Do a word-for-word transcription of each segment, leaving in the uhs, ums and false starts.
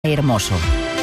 Hermoso.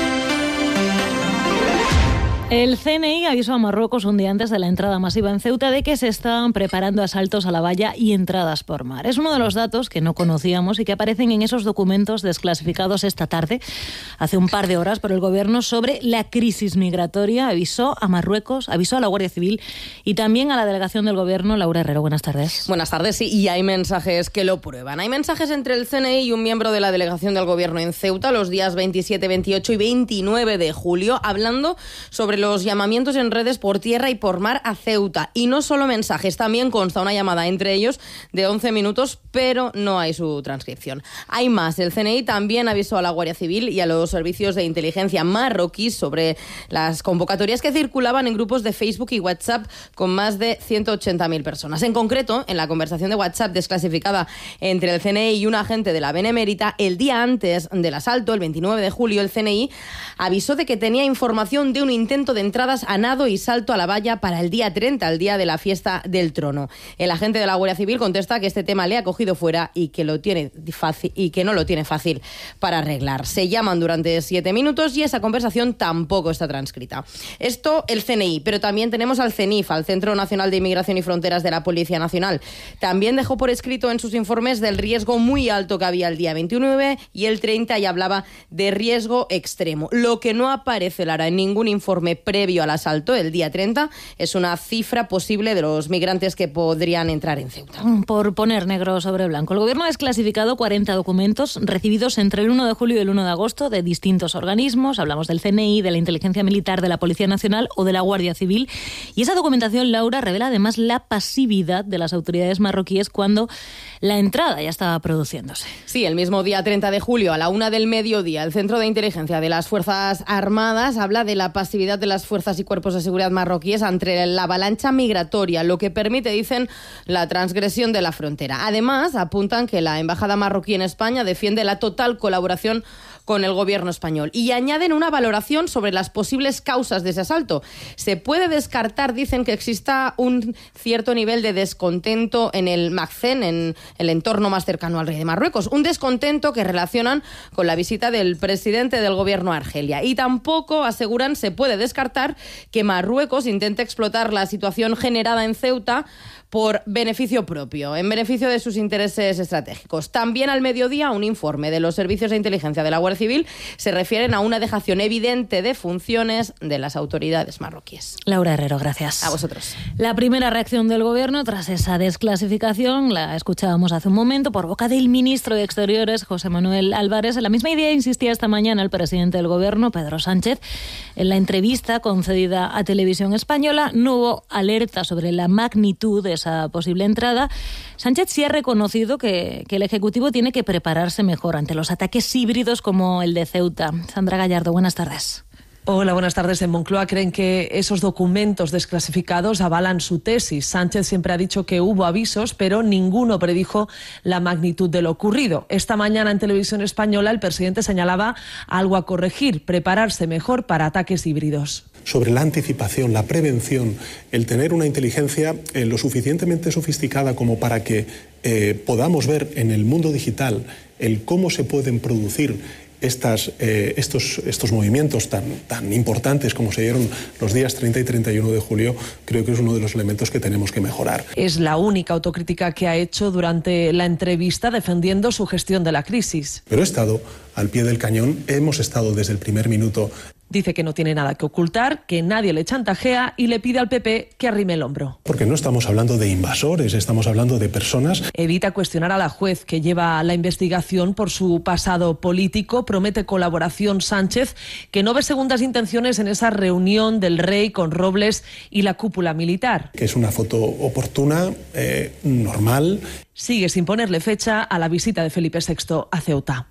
El C N I avisó a Marruecos un día antes de la entrada masiva en Ceuta de que se estaban preparando asaltos a la valla y entradas por mar. Es uno de los datos que no conocíamos y que aparecen en esos documentos desclasificados esta tarde, hace un par de horas, por el Gobierno sobre la crisis migratoria. Avisó a Marruecos, avisó a la Guardia Civil y también a la delegación del Gobierno. Laura Herrero, buenas tardes. Buenas tardes, sí, y hay mensajes que lo prueban. Hay mensajes entre el C N I y un miembro de la delegación del Gobierno en Ceuta los días veintisiete, veintiocho y veintinueve de julio, hablando sobre los llamamientos en redes por tierra y por mar a Ceuta. Y no solo mensajes, también consta una llamada entre ellos de once minutos, pero no hay su transcripción. Hay más. El C N I también avisó a la Guardia Civil y a los servicios de inteligencia marroquíes sobre las convocatorias que circulaban en grupos de Facebook y WhatsApp con más de ciento ochenta mil personas. En concreto, en la conversación de WhatsApp desclasificada entre el C N I y un agente de la Benemérita, el día antes del asalto, el veintinueve de julio, el C N I avisó de que tenía información de un intento de entradas a nado y salto a la valla para el día treinta, el día de la fiesta del trono. El agente de la Guardia Civil contesta que este tema le ha cogido fuera y que lo tiene fácil y que no lo tiene fácil para arreglar. Se llaman durante siete minutos y esa conversación tampoco está transcrita. Esto el C N I, pero también tenemos al CENIF, al Centro Nacional de Inmigración y Fronteras de la Policía Nacional. También dejó por escrito en sus informes del riesgo muy alto que había el día veintinueve y el treinta y hablaba de riesgo extremo. Lo que no aparece, Lara, en ningún informe previo al asalto, el día treinta, es una cifra posible de los migrantes que podrían entrar en Ceuta. Por poner negro sobre blanco, el Gobierno ha desclasificado cuarenta documentos recibidos entre el uno de julio y el uno de agosto de distintos organismos. Hablamos del C N I, de la Inteligencia Militar, de la Policía Nacional o de la Guardia Civil. Y esa documentación, Laura, revela además la pasividad de las autoridades marroquíes cuando la entrada ya estaba produciéndose. Sí, el mismo día treinta de julio, a la una del mediodía, el Centro de Inteligencia de las Fuerzas Armadas habla de la pasividad de las fuerzas y cuerpos de seguridad marroquíes ante la avalancha migratoria, lo que permite, dicen, la transgresión de la frontera. Además, apuntan que la Embajada marroquí en España defiende la total colaboración con el Gobierno español y añaden una valoración sobre las posibles causas de ese asalto. Se puede descartar, dicen, que exista un cierto nivel de descontento en el Magzen, en el entorno más cercano al rey de Marruecos, un descontento que relacionan con la visita del presidente del Gobierno a Argelia. Y tampoco, aseguran, se puede descartar que Marruecos intente explotar la situación generada en Ceuta por beneficio propio, en beneficio de sus intereses estratégicos. También al mediodía, un informe de los servicios de inteligencia de la Guardia Civil se refieren a una dejación evidente de funciones de las autoridades marroquíes. Laura Herrero, gracias. A vosotros. La primera reacción del Gobierno tras esa desclasificación la escuchábamos hace un momento por boca del ministro de Exteriores, José Manuel Álvarez. En la misma idea insistía esta mañana el presidente del Gobierno, Pedro Sánchez. En la entrevista concedida a Televisión Española no hubo alerta sobre la magnitud de esa posible entrada. Sánchez sí ha reconocido que, que el Ejecutivo tiene que prepararse mejor ante los ataques híbridos como el de Ceuta. Sandra Gallardo, buenas tardes. Hola, buenas tardes. En Moncloa creen que esos documentos desclasificados avalan su tesis. Sánchez siempre ha dicho que hubo avisos, pero ninguno predijo la magnitud de lo ocurrido. Esta mañana en Televisión Española el presidente señalaba algo a corregir, prepararse mejor para ataques híbridos. Sobre la anticipación, la prevención, el tener una inteligencia eh, lo suficientemente sofisticada como para que eh, podamos ver en el mundo digital el cómo se pueden producir Estas, eh, estos, estos movimientos tan, tan importantes como se dieron los días treinta y treinta y uno de julio, creo que es uno de los elementos que tenemos que mejorar. Es la única autocrítica que ha hecho durante la entrevista defendiendo su gestión de la crisis. Pero he estado al pie del cañón, hemos estado desde el primer minuto. Dice que no tiene nada que ocultar, que nadie le chantajea y le pide al P P que arrime el hombro. Porque no estamos hablando de invasores, estamos hablando de personas. Evita cuestionar a la juez que lleva la investigación por su pasado político. Promete colaboración Sánchez, que no ve segundas intenciones en esa reunión del rey con Robles y la cúpula militar. Que es una foto oportuna, eh, normal. Sigue sin ponerle fecha a la visita de Felipe sexto a Ceuta.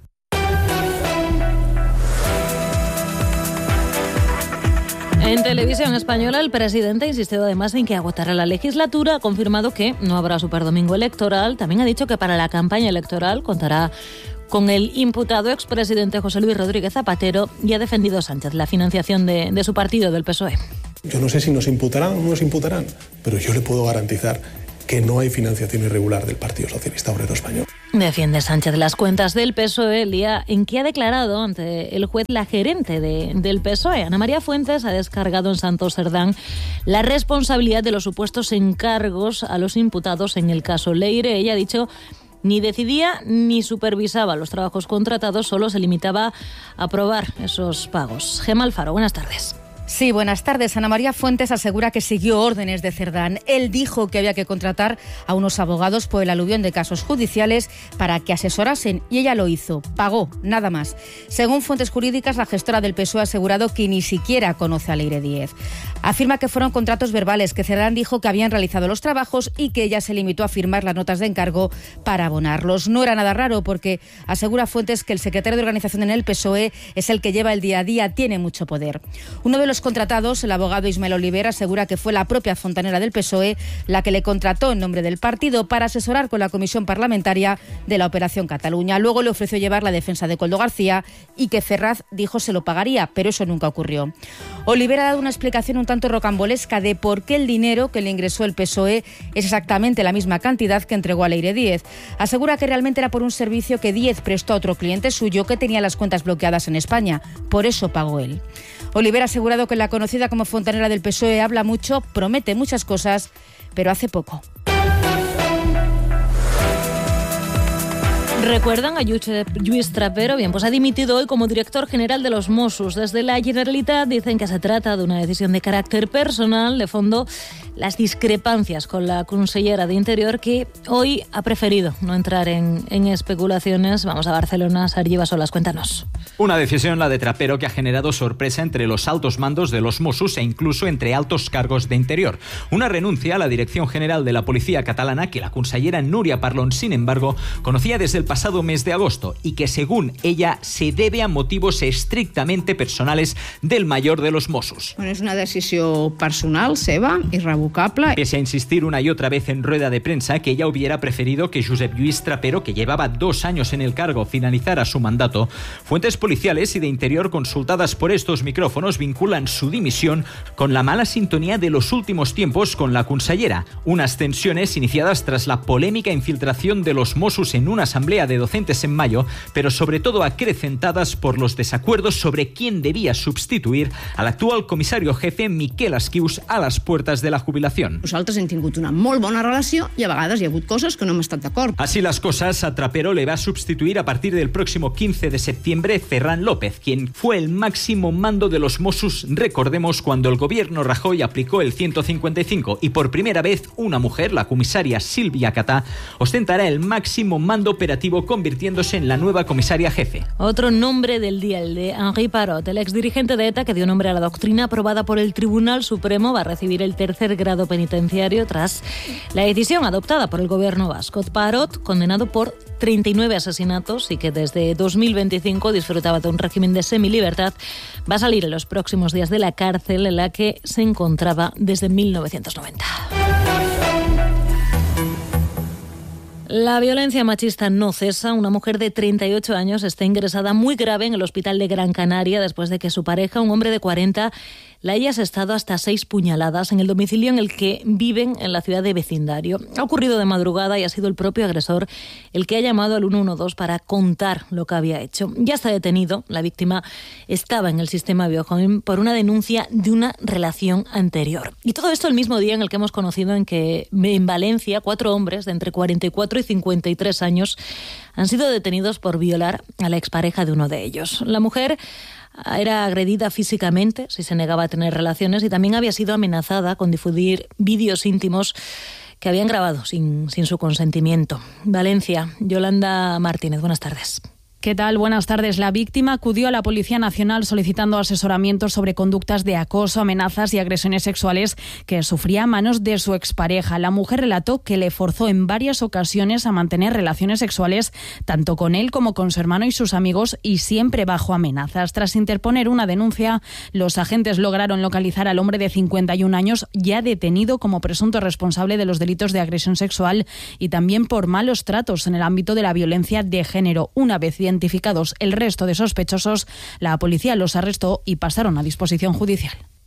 En Televisión Española, el presidente ha insistido además en que agotará la legislatura, ha confirmado que no habrá superdomingo electoral, también ha dicho que para la campaña electoral contará con el imputado expresidente José Luis Rodríguez Zapatero y ha defendido Sánchez la financiación de, de su partido, del P S O E. Yo no sé si nos imputarán o no nos imputarán, pero yo le puedo garantizar que no hay financiación irregular del Partido Socialista Obrero Español. Defiende Sánchez las cuentas del P S O E el día en que ha declarado ante el juez la gerente de, del P S O E. Ana María Fuentes ha descargado en Santos Cerdán la responsabilidad de los supuestos encargos a los imputados en el caso Leire. Ella ha dicho ni decidía ni supervisaba los trabajos contratados, solo se limitaba a aprobar esos pagos. Gemma Alfaro, buenas tardes. Sí, buenas tardes. Ana María Fuentes asegura que siguió órdenes de Cerdán. Él dijo que había que contratar a unos abogados por el aluvión de casos judiciales para que asesorasen y ella lo hizo. Pagó, nada más. Según fuentes jurídicas, la gestora del P S O E ha asegurado que ni siquiera conoce a Leire Díez. Afirma que fueron contratos verbales, que Cerdán dijo que habían realizado los trabajos y que ella se limitó a firmar las notas de encargo para abonarlos. No era nada raro porque asegura Fuentes que el secretario de organización en el P S O E es el que lleva el día a día, tiene mucho poder. Uno de los contratados, el abogado Ismael Oliver, asegura que fue la propia fontanera del P S O E la que le contrató en nombre del partido para asesorar con la comisión parlamentaria de la Operación Cataluña. Luego le ofreció llevar la defensa de Koldo García y que Ferraz dijo se lo pagaría, pero eso nunca ocurrió. Oliver ha dado una explicación un tanto rocambolesca de por qué el dinero que le ingresó el P S O E es exactamente la misma cantidad que entregó a Leire Díez. Asegura que realmente era por un servicio que Díez prestó a otro cliente suyo que tenía las cuentas bloqueadas en España. Por eso pagó él. Oliver ha asegurado que la conocida como fontanera del P S O E habla mucho, promete muchas cosas, pero hace poco. ¿Recuerdan a Lluís Trapero? Bien, pues ha dimitido hoy como director general de los Mossos. Desde la Generalitat dicen que se trata de una decisión de carácter personal. De fondo, las discrepancias con la consellera de Interior, que hoy ha preferido no entrar en, en especulaciones. Vamos a Barcelona. Sergi Bassolas, cuéntanos. Una decisión, la de Trapero, que ha generado sorpresa entre los altos mandos de los Mossos e incluso entre altos cargos de Interior. Una renuncia a la dirección general de la policía catalana que la consellera Núria Parlon, sin embargo, conocía desde el pasado mes de agosto y que, según ella, se debe a motivos estrictamente personales del mayor de los Mossos. Bueno, és una decisió personal seva, irrevocable. Pese a insistir una y otra vez en rueda de prensa que ella hubiera preferido que Josep Lluís Trapero, que llevaba dos años en el cargo, finalizara su mandato, fuentes policiales y de Interior consultadas por estos micrófonos vinculan su dimisión con la mala sintonía de los últimos tiempos con la consellera. Unas tensiones iniciadas tras la polémica infiltración de los Mossos en una asamblea de docentes en mayo, pero sobre todo acrecentadas por los desacuerdos sobre quién debía sustituir al actual comisario jefe Miquel Esquius a las puertas de la jubilación. Nosaltres hem tingut una molt bona relació i a vegades hi ha hagut coses que no hem estat d'acord. Así las cosas, a Trapero le va a sustituir a partir del próximo quince de septiembre Ferran López, quien fue el máximo mando de los Mossos, recordemos, cuando el gobierno Rajoy aplicó el ciento cincuenta y cinco y por primera vez una mujer, la comisaria Silvia Catá, ostentará el máximo mando operativo, convirtiéndose en la nueva comisaria jefe. Otro nombre del día, el de Henri Parot, el exdirigente de ETA que dio nombre a la doctrina aprobada por el Tribunal Supremo, va a recibir el tercer grado penitenciario tras la decisión adoptada por el gobierno vasco. Parot, condenado por treinta y nueve asesinatos y que desde dos mil veinticinco disfrutaba de un régimen de semilibertad, va a salir en los próximos días de la cárcel en la que se encontraba desde mil novecientos noventa. La violencia machista no cesa. Una mujer de treinta y ocho años está ingresada muy grave en el hospital de Gran Canaria después de que su pareja, un hombre de cuarenta, la haya asestado hasta seis puñaladas en el domicilio en el que viven en la ciudad de vecindario. Ha ocurrido de madrugada y ha sido el propio agresor el que ha llamado al uno uno dos para contar lo que había hecho. Ya está detenido. La víctima estaba en el sistema Biojoven por una denuncia de una relación anterior. Y todo esto el mismo día en el que hemos conocido en que en Valencia cuatro hombres de entre cuarenta y cuatro y cincuenta y tres años han sido detenidos por violar a la expareja de uno de ellos. La mujer era agredida físicamente si se negaba a tener relaciones y también había sido amenazada con difundir vídeos íntimos que habían grabado sin, sin su consentimiento. Valencia, Yolanda Martínez, buenas tardes. ¿Qué tal? Buenas tardes. La víctima acudió a la Policía Nacional solicitando asesoramiento sobre conductas de acoso, amenazas y agresiones sexuales que sufría a manos de su expareja. La mujer relató que le forzó en varias ocasiones a mantener relaciones sexuales tanto con él como con su hermano y sus amigos, y siempre bajo amenazas. Tras interponer una denuncia, los agentes lograron localizar al hombre de cincuenta y un años, ya detenido como presunto responsable de los delitos de agresión sexual y también por malos tratos en el ámbito de la violencia de género. Una vez identificados el resto de sospechosos, la policía los arrestó y pasaron a disposición judicial.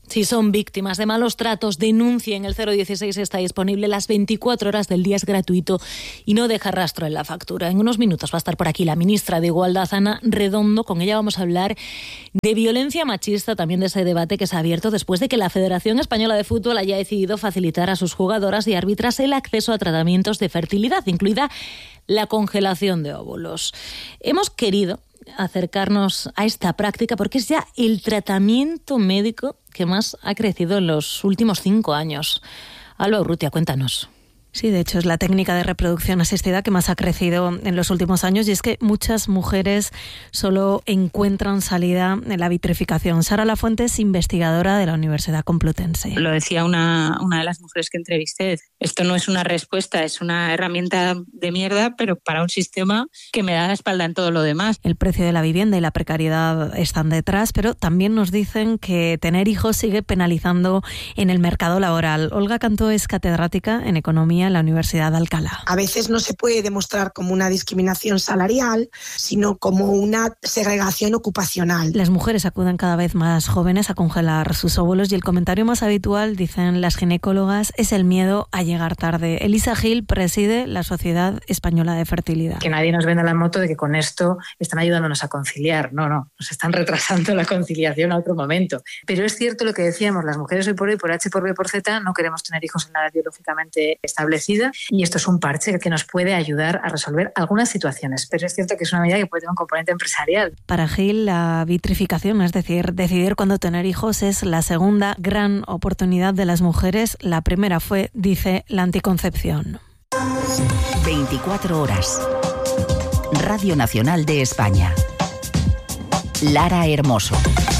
Si son víctimas de malos tratos, denuncien. El cero dieciséis está disponible las veinticuatro horas del día, es gratuito y no deja rastro en la factura. En unos minutos va a estar por aquí la ministra de Igualdad, Ana Redondo. Con ella vamos a hablar de violencia machista, también de ese debate que se ha abierto después de que la Federación Española de Fútbol haya decidido facilitar a sus jugadoras y árbitras el acceso a tratamientos de fertilidad, incluida la congelación de óvulos. Hemos querido acercarnos a esta práctica porque es ya el tratamiento médico que más ha crecido en los últimos cinco años. Alba Urrutia, cuéntanos. Sí, de hecho es la técnica de reproducción asistida que más ha crecido en los últimos años, y es que muchas mujeres solo encuentran salida en la vitrificación. Sara Lafuente es investigadora de la Universidad Complutense. Lo decía una, una de las mujeres que entrevisté, esto no es una respuesta, es una herramienta de mierda, pero para un sistema que me da la espalda en todo lo demás. El precio de la vivienda y la precariedad están detrás, pero también nos dicen que tener hijos sigue penalizando en el mercado laboral. Olga Cantó es catedrática en Economía en la Universidad de Alcalá. A veces no se puede demostrar como una discriminación salarial, sino como una segregación ocupacional. Las mujeres acuden cada vez más jóvenes a congelar sus óvulos y el comentario más habitual, dicen las ginecólogas, es el miedo a llegar tarde. Elisa Gil preside la Sociedad Española de Fertilidad. Que nadie nos venda la moto de que con esto están ayudándonos a conciliar. No, no, nos están retrasando la conciliación a otro momento. Pero es cierto lo que decíamos, las mujeres hoy por hoy, por H, por B, por Z, no queremos tener hijos en la edad biológicamente establecida, y esto es un parche que nos puede ayudar a resolver algunas situaciones, pero es cierto que es una medida que puede tener un componente empresarial. Para Gil, la vitrificación, es decir, decidir cuándo tener hijos, es la segunda gran oportunidad de las mujeres. La primera fue, dice, la anticoncepción. veinticuatro horas. Radio Nacional de España. Lara Hermoso.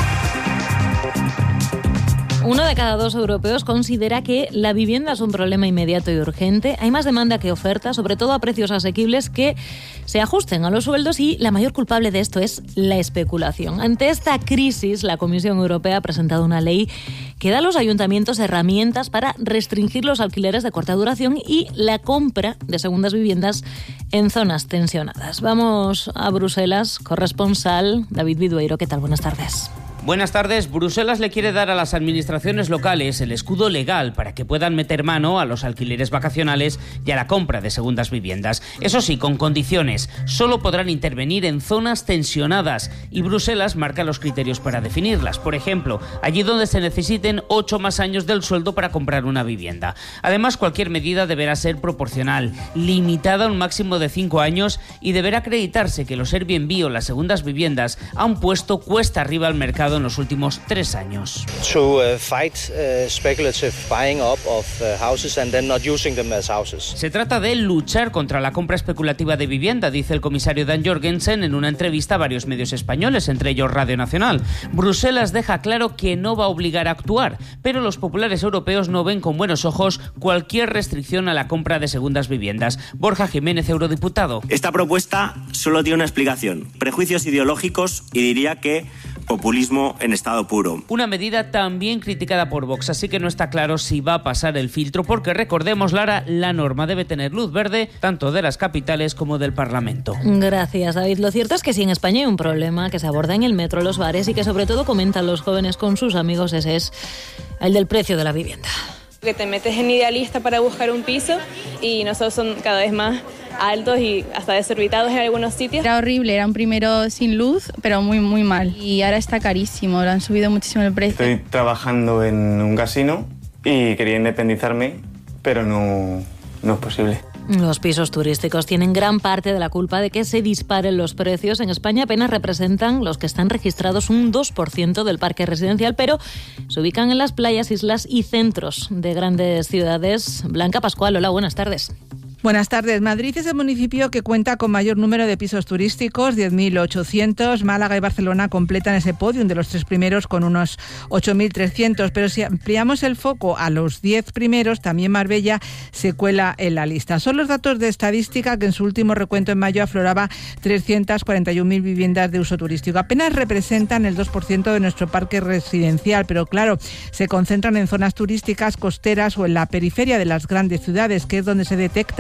Uno de cada dos europeos considera que la vivienda es un problema inmediato y urgente. Hay más demanda que oferta, sobre todo a precios asequibles que se ajusten a los sueldos, y la mayor culpable de esto es la especulación. Ante esta crisis, la Comisión Europea ha presentado una ley que da a los ayuntamientos herramientas para restringir los alquileres de corta duración y la compra de segundas viviendas en zonas tensionadas. Vamos a Bruselas, corresponsal David Vidueiro. ¿Qué tal? Buenas tardes. Buenas tardes. Bruselas le quiere dar a las administraciones locales el escudo legal para que puedan meter mano a los alquileres vacacionales y a la compra de segundas viviendas. Eso sí, con condiciones. Solo podrán intervenir en zonas tensionadas y Bruselas marca los criterios para definirlas. Por ejemplo, allí donde se necesiten ocho más años del sueldo para comprar una vivienda. Además, cualquier medida deberá ser proporcional, limitada a un máximo de cinco años y deberá acreditarse que los Airbnb o las segundas viviendas han puesto cuesta arriba al mercado en los últimos tres años. To uh, fight uh, speculative buying up of uh, houses and then not using them as houses. Se trata de luchar contra la compra especulativa de vivienda, dice el comisario Dan Jorgensen en una entrevista a varios medios españoles, entre ellos Radio Nacional. Bruselas deja claro que no va a obligar a actuar, pero los populares europeos no ven con buenos ojos cualquier restricción a la compra de segundas viviendas. Borja Jiménez, eurodiputado. Esta propuesta solo tiene una explicación: prejuicios ideológicos y diría que populismo en estado puro. Una medida también criticada por Vox, así que no está claro si va a pasar el filtro, porque recordemos, Lara, la norma debe tener luz verde tanto de las capitales como del Parlamento. Gracias, David. Lo cierto es que si en España hay un problema que se aborda en el metro, los bares y que sobre todo comentan los jóvenes con sus amigos, ese es el del precio de la vivienda. Que te metes en Idealista para buscar un piso y nosotros son cada vez más altos y hasta desorbitados en algunos sitios. Era horrible, era un primero sin luz, pero muy muy mal. Y ahora está carísimo, lo han subido muchísimo el precio. Estoy trabajando en un casino y quería independizarme, pero no, no es posible. Los pisos turísticos tienen gran parte de la culpa de que se disparen los precios. En España apenas representan, los que están registrados, un dos por ciento del parque residencial, pero se ubican en las playas, islas y centros de grandes ciudades. Blanca Pascual, hola, buenas tardes. Buenas tardes. Madrid es el municipio que cuenta con mayor número de pisos turísticos, diez mil ochocientos. Málaga y Barcelona completan ese podium de los tres primeros con unos ocho mil trescientos. Pero si ampliamos el foco a los diez primeros, también Marbella se cuela en la lista. Son los datos de estadística que en su último recuento en mayo afloraba trescientas cuarenta y una mil viviendas de uso turístico. Apenas representan el dos por ciento de nuestro parque residencial, pero claro, se concentran en zonas turísticas costeras o en la periferia de las grandes ciudades, que es donde se detectan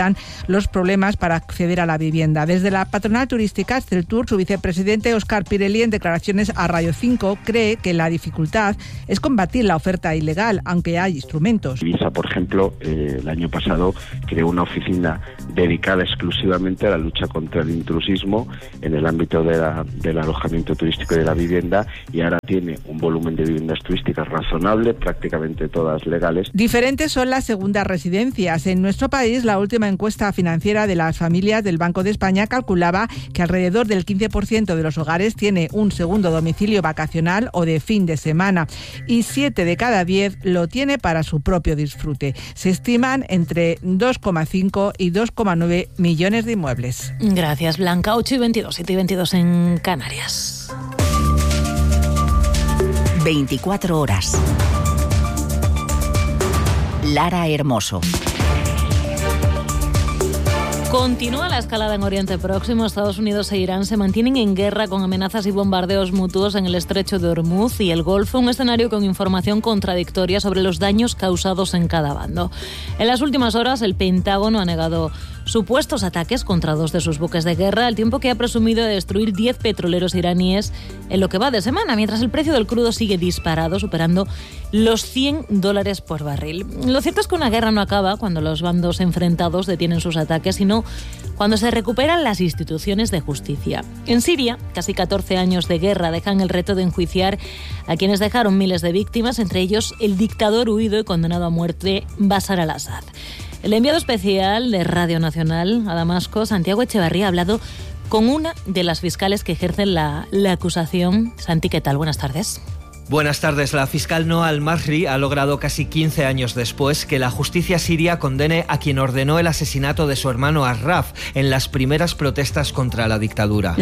aumentan los problemas para acceder a la vivienda. Desde la patronal turística Asteltour, su vicepresidente Óscar Pirelli, en declaraciones a Radio cinco, cree que la dificultad es combatir la oferta ilegal, aunque hay instrumentos. Ibiza, por ejemplo, eh, el año pasado creó una oficina dedicada exclusivamente a la lucha contra el intrusismo en el ámbito de la, del alojamiento turístico y de la vivienda, y ahora tiene un volumen de viviendas turísticas razonable, prácticamente todas legales. Diferentes son las segundas residencias. En nuestro país, la última encuesta financiera de las familias del Banco de España calculaba que alrededor del quince por ciento de los hogares tiene un segundo domicilio vacacional o de fin de semana, y siete de cada diez lo tiene para su propio disfrute. Se estiman entre dos coma cinco y dos coma nueve millones de inmuebles. Gracias, Blanca. ocho y veintidós, siete y veintidós en Canarias. veinticuatro horas. Lara Hermoso. Continúa la escalada en Oriente Próximo. Estados Unidos e Irán se mantienen en guerra con amenazas y bombardeos mutuos en el estrecho de Hormuz y el Golfo, un escenario con información contradictoria sobre los daños causados en cada bando. En las últimas horas, el Pentágono ha negado supuestos ataques contra dos de sus buques de guerra, al tiempo que ha presumido de destruir diez petroleros iraníes en lo que va de semana, mientras el precio del crudo sigue disparado, superando los cien dólares por barril. Lo cierto es que una guerra no acaba cuando los bandos enfrentados detienen sus ataques, sino cuando se recuperan las instituciones de justicia. En Siria, casi catorce años de guerra dejan el reto de enjuiciar a quienes dejaron miles de víctimas, entre ellos el dictador huido y condenado a muerte Bashar al-Assad. El enviado especial de Radio Nacional a Damasco, Santiago Echevarría, ha hablado con una de las fiscales que ejercen la, la acusación. Santi, ¿qué tal? Buenas tardes. Buenas tardes. La fiscal Noa Al-Masri ha logrado casi quince años después que la justicia siria condene a quien ordenó el asesinato de su hermano Arraf en las primeras protestas contra la dictadura.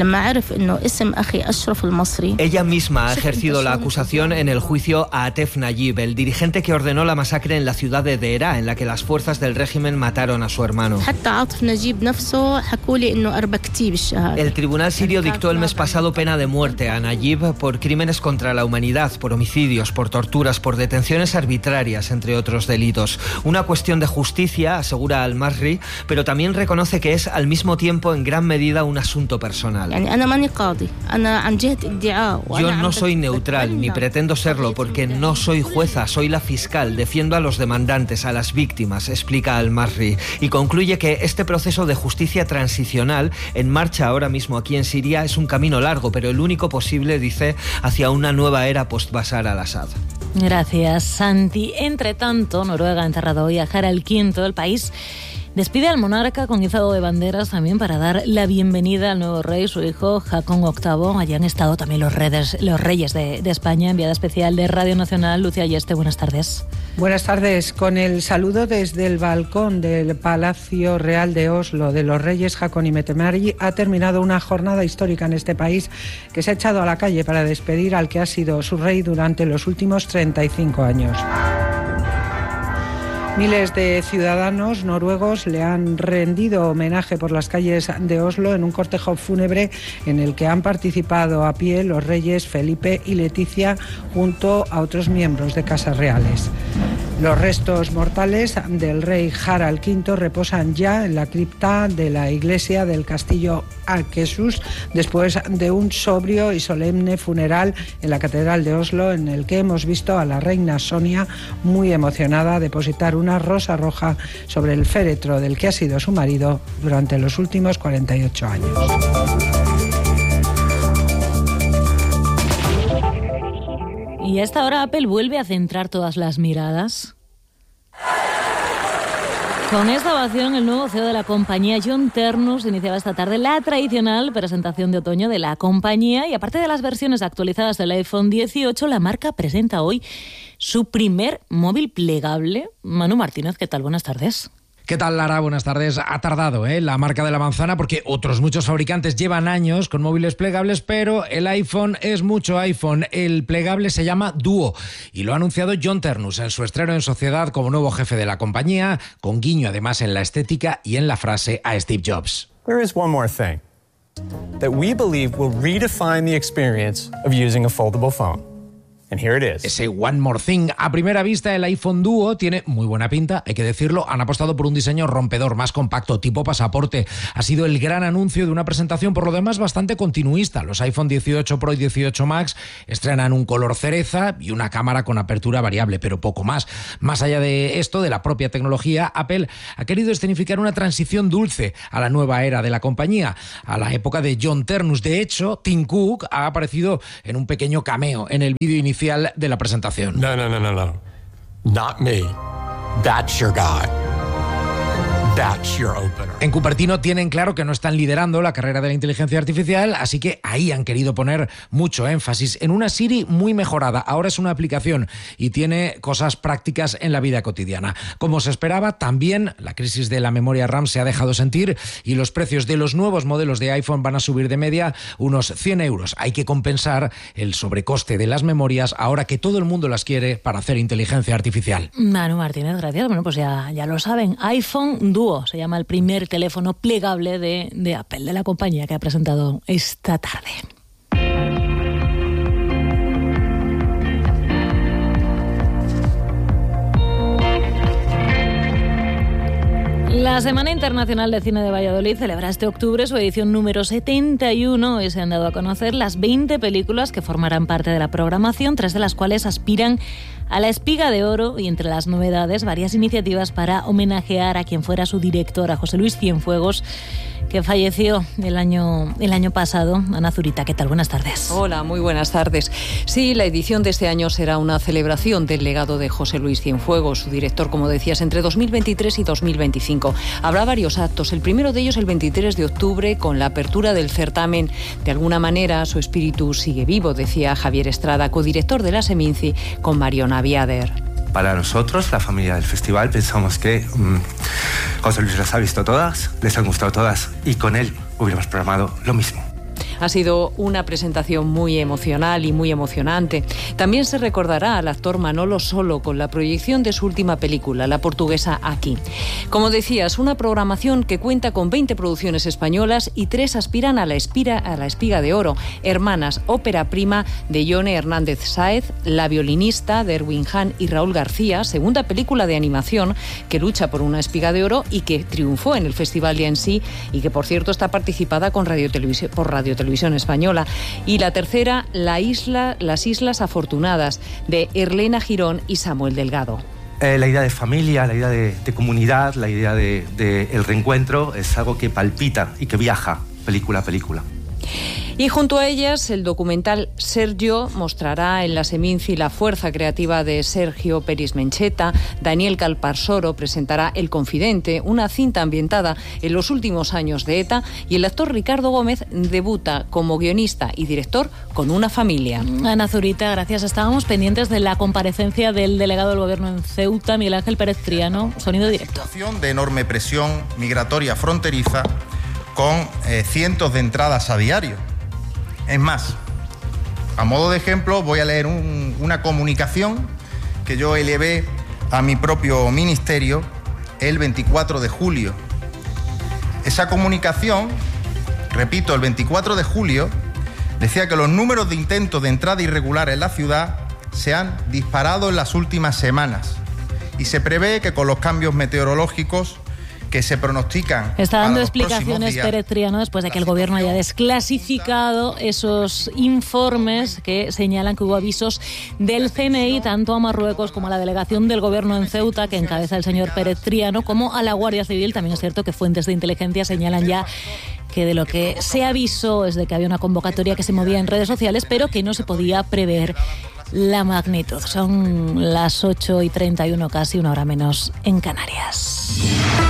Ella misma ha ejercido la acusación en el juicio a Atef Nayib, el dirigente que ordenó la masacre en la ciudad de Deraa, en la que las fuerzas del régimen mataron a su hermano. El tribunal sirio dictó el mes pasado pena de muerte a Nayib por crímenes contra la humanidad, por homicidios, por torturas, por detenciones arbitrarias, entre otros delitos. Una cuestión de justicia, asegura Al-Masri, pero también reconoce que es al mismo tiempo en gran medida un asunto personal. Yo no soy neutral, ni pretendo serlo, porque no soy jueza, soy la fiscal, defiendo a los demandantes, a las víctimas, explica Al-Masri, y concluye que este proceso de justicia transicional, en marcha ahora mismo aquí en Siria, es un camino largo, pero el único posible, dice, hacia una nueva era post Bashar al-Assad. Gracias, Santi. Entre tanto, Noruega ha enterrado hoy a Harald quinto. El país despide al monarca con izado de banderas también para dar la bienvenida al nuevo rey, su hijo Haakon octavo. Allí han estado también los reyes, los reyes de, de España. Enviada especial de Radio Nacional, Lucía Ayeste, buenas tardes. Buenas tardes. Con el saludo desde el balcón del Palacio Real de Oslo de los reyes Haakon y Mette-Marit, ha terminado una jornada histórica en este país que se ha echado a la calle para despedir al que ha sido su rey durante los últimos treinta y cinco años. Miles de ciudadanos noruegos le han rendido homenaje por las calles de Oslo en un cortejo fúnebre en el que han participado a pie los reyes Felipe y Leticia junto a otros miembros de casas reales. Los restos mortales del rey Harald quinto reposan ya en la cripta de la iglesia del castillo Akershus después de un sobrio y solemne funeral en la catedral de Oslo, en el que hemos visto a la reina Sonia muy emocionada depositar una rosa roja sobre el féretro del que ha sido su marido durante los últimos cuarenta y ocho años. Y a esta hora Apple vuelve a centrar todas las miradas. Con esta ovación, el nuevo C E O de la compañía, John Ternus, iniciaba esta tarde la tradicional presentación de otoño de la compañía, y aparte de las versiones actualizadas del iPhone dieciocho, la marca presenta hoy su primer móvil plegable. Manu Martínez, ¿qué tal? Buenas tardes. ¿Qué tal, Lara? Buenas tardes. Ha tardado, ¿eh? la marca de la manzana, porque otros muchos fabricantes llevan años con móviles plegables, pero el iPhone es mucho iPhone. El plegable se llama Duo y lo ha anunciado John Ternus en su estreno en sociedad como nuevo jefe de la compañía, con guiño además en la estética y en la frase a Steve Jobs. There is one more thing that we believe will redefine the experience of using a foldable phone. And here it is. Ese One More Thing. A primera vista, el iPhone Duo tiene muy buena pinta, hay que decirlo. Han apostado por un diseño rompedor, más compacto, tipo pasaporte. Ha sido el gran anuncio de una presentación, por lo demás, bastante continuista. Los iPhone dieciocho Pro y dieciocho Max estrenan un color cereza y una cámara con apertura variable, pero poco más. Más allá de esto, de la propia tecnología, Apple ha querido escenificar una transición dulce a la nueva era de la compañía, a la época de John Ternus. De hecho, Tim Cook ha aparecido en un pequeño cameo en el vídeo inicial de la presentación. No, no, no, no, no. Not me. That's your guy. That's your opener. En Cupertino tienen claro que no están liderando la carrera de la inteligencia artificial, así que ahí han querido poner mucho énfasis en una Siri muy mejorada. Ahora es una aplicación y tiene cosas prácticas en la vida cotidiana. Como se esperaba, también la crisis de la memoria RAM se ha dejado sentir y los precios de los nuevos modelos de iPhone van a subir de media unos cien euros. Hay que compensar el sobrecoste de las memorias ahora que todo el mundo las quiere para hacer inteligencia artificial. Manu Martínez, gracias. Bueno, pues ya, ya lo saben. iPhone Duo se llama el primer teléfono plegable de, de Apple, de la compañía que ha presentado esta tarde. La Semana Internacional de Cine de Valladolid celebra este octubre su edición número setenta y uno y se han dado a conocer las veinte películas que formarán parte de la programación, tres de las cuales aspiran a la Espiga de Oro, y entre las novedades varias iniciativas para homenajear a quien fuera su director, a José Luis Cienfuegos, que falleció el año, el año pasado. Ana Zurita, ¿qué tal? Buenas tardes. Hola, muy buenas tardes. Sí, la edición de este año será una celebración del legado de José Luis Cienfuegos, su director, como decías, entre dos mil veintitrés y dos mil veinticinco. Habrá varios actos, el primero de ellos el veintitrés de octubre, con la apertura del certamen. De alguna manera, su espíritu sigue vivo, decía Javier Estrada, codirector de la Seminci, con Mariona Viader. Para nosotros, la familia del festival, pensamos que mmm, José Luis las ha visto todas, les han gustado todas, y con él hubiéramos programado lo mismo. Ha sido una presentación muy emocional y muy emocionante. También se recordará al actor Manolo Solo con la proyección de su última película, la portuguesa Aquí. Como decías, una programación que cuenta con veinte producciones españolas y tres aspiran a la, espira, a la Espiga de Oro. Hermanas, ópera prima de Ione Hernández Sáez, La violinista de Erwin Hahn y Raúl García, segunda película de animación que lucha por una Espiga de Oro y que triunfó en el Festival de Annecy y que, por cierto, está participada con Radio Televisión, por Radio Televisión Española. Y la tercera, la isla, Las Islas Afortunadas, de Erlena Girón y Samuel Delgado. Eh, la idea de familia, la idea de, de comunidad, la idea de, de el reencuentro es algo que palpita y que viaja película a película. Y junto a ellas, el documental Sergio mostrará en la Seminci la fuerza creativa de Sergio Peris Mencheta. Daniel Calparsoro presentará El Confidente, una cinta ambientada en los últimos años de ETA, y el actor Ricardo Gómez debuta como guionista y director con Una familia. Ana Zurita, gracias. Estábamos pendientes de la comparecencia del delegado del Gobierno en Ceuta, Miguel Ángel Pérez Triano. Sonido directo. Situación de enorme presión migratoria fronteriza con eh, cientos de entradas a diario. Es más, a modo de ejemplo, voy a leer un, una comunicación que yo elevé a mi propio ministerio el veinticuatro de julio. Esa comunicación, repito, el veinticuatro de julio, decía que los números de intentos de entrada irregular en la ciudad se han disparado en las últimas semanas y se prevé que con los cambios meteorológicos que se pronostican. Está dando explicaciones Pérez Triano después de que el Gobierno haya desclasificado esos informes que señalan que hubo avisos del C N I tanto a Marruecos como a la delegación del Gobierno en Ceuta, que encabeza el señor Pérez Triano, como a la Guardia Civil. También es cierto que fuentes de inteligencia señalan ya que de lo que se avisó es de que había una convocatoria que se movía en redes sociales, pero que no se podía prever la magnitud. Son las ocho y treinta y uno, casi una hora menos en Canarias.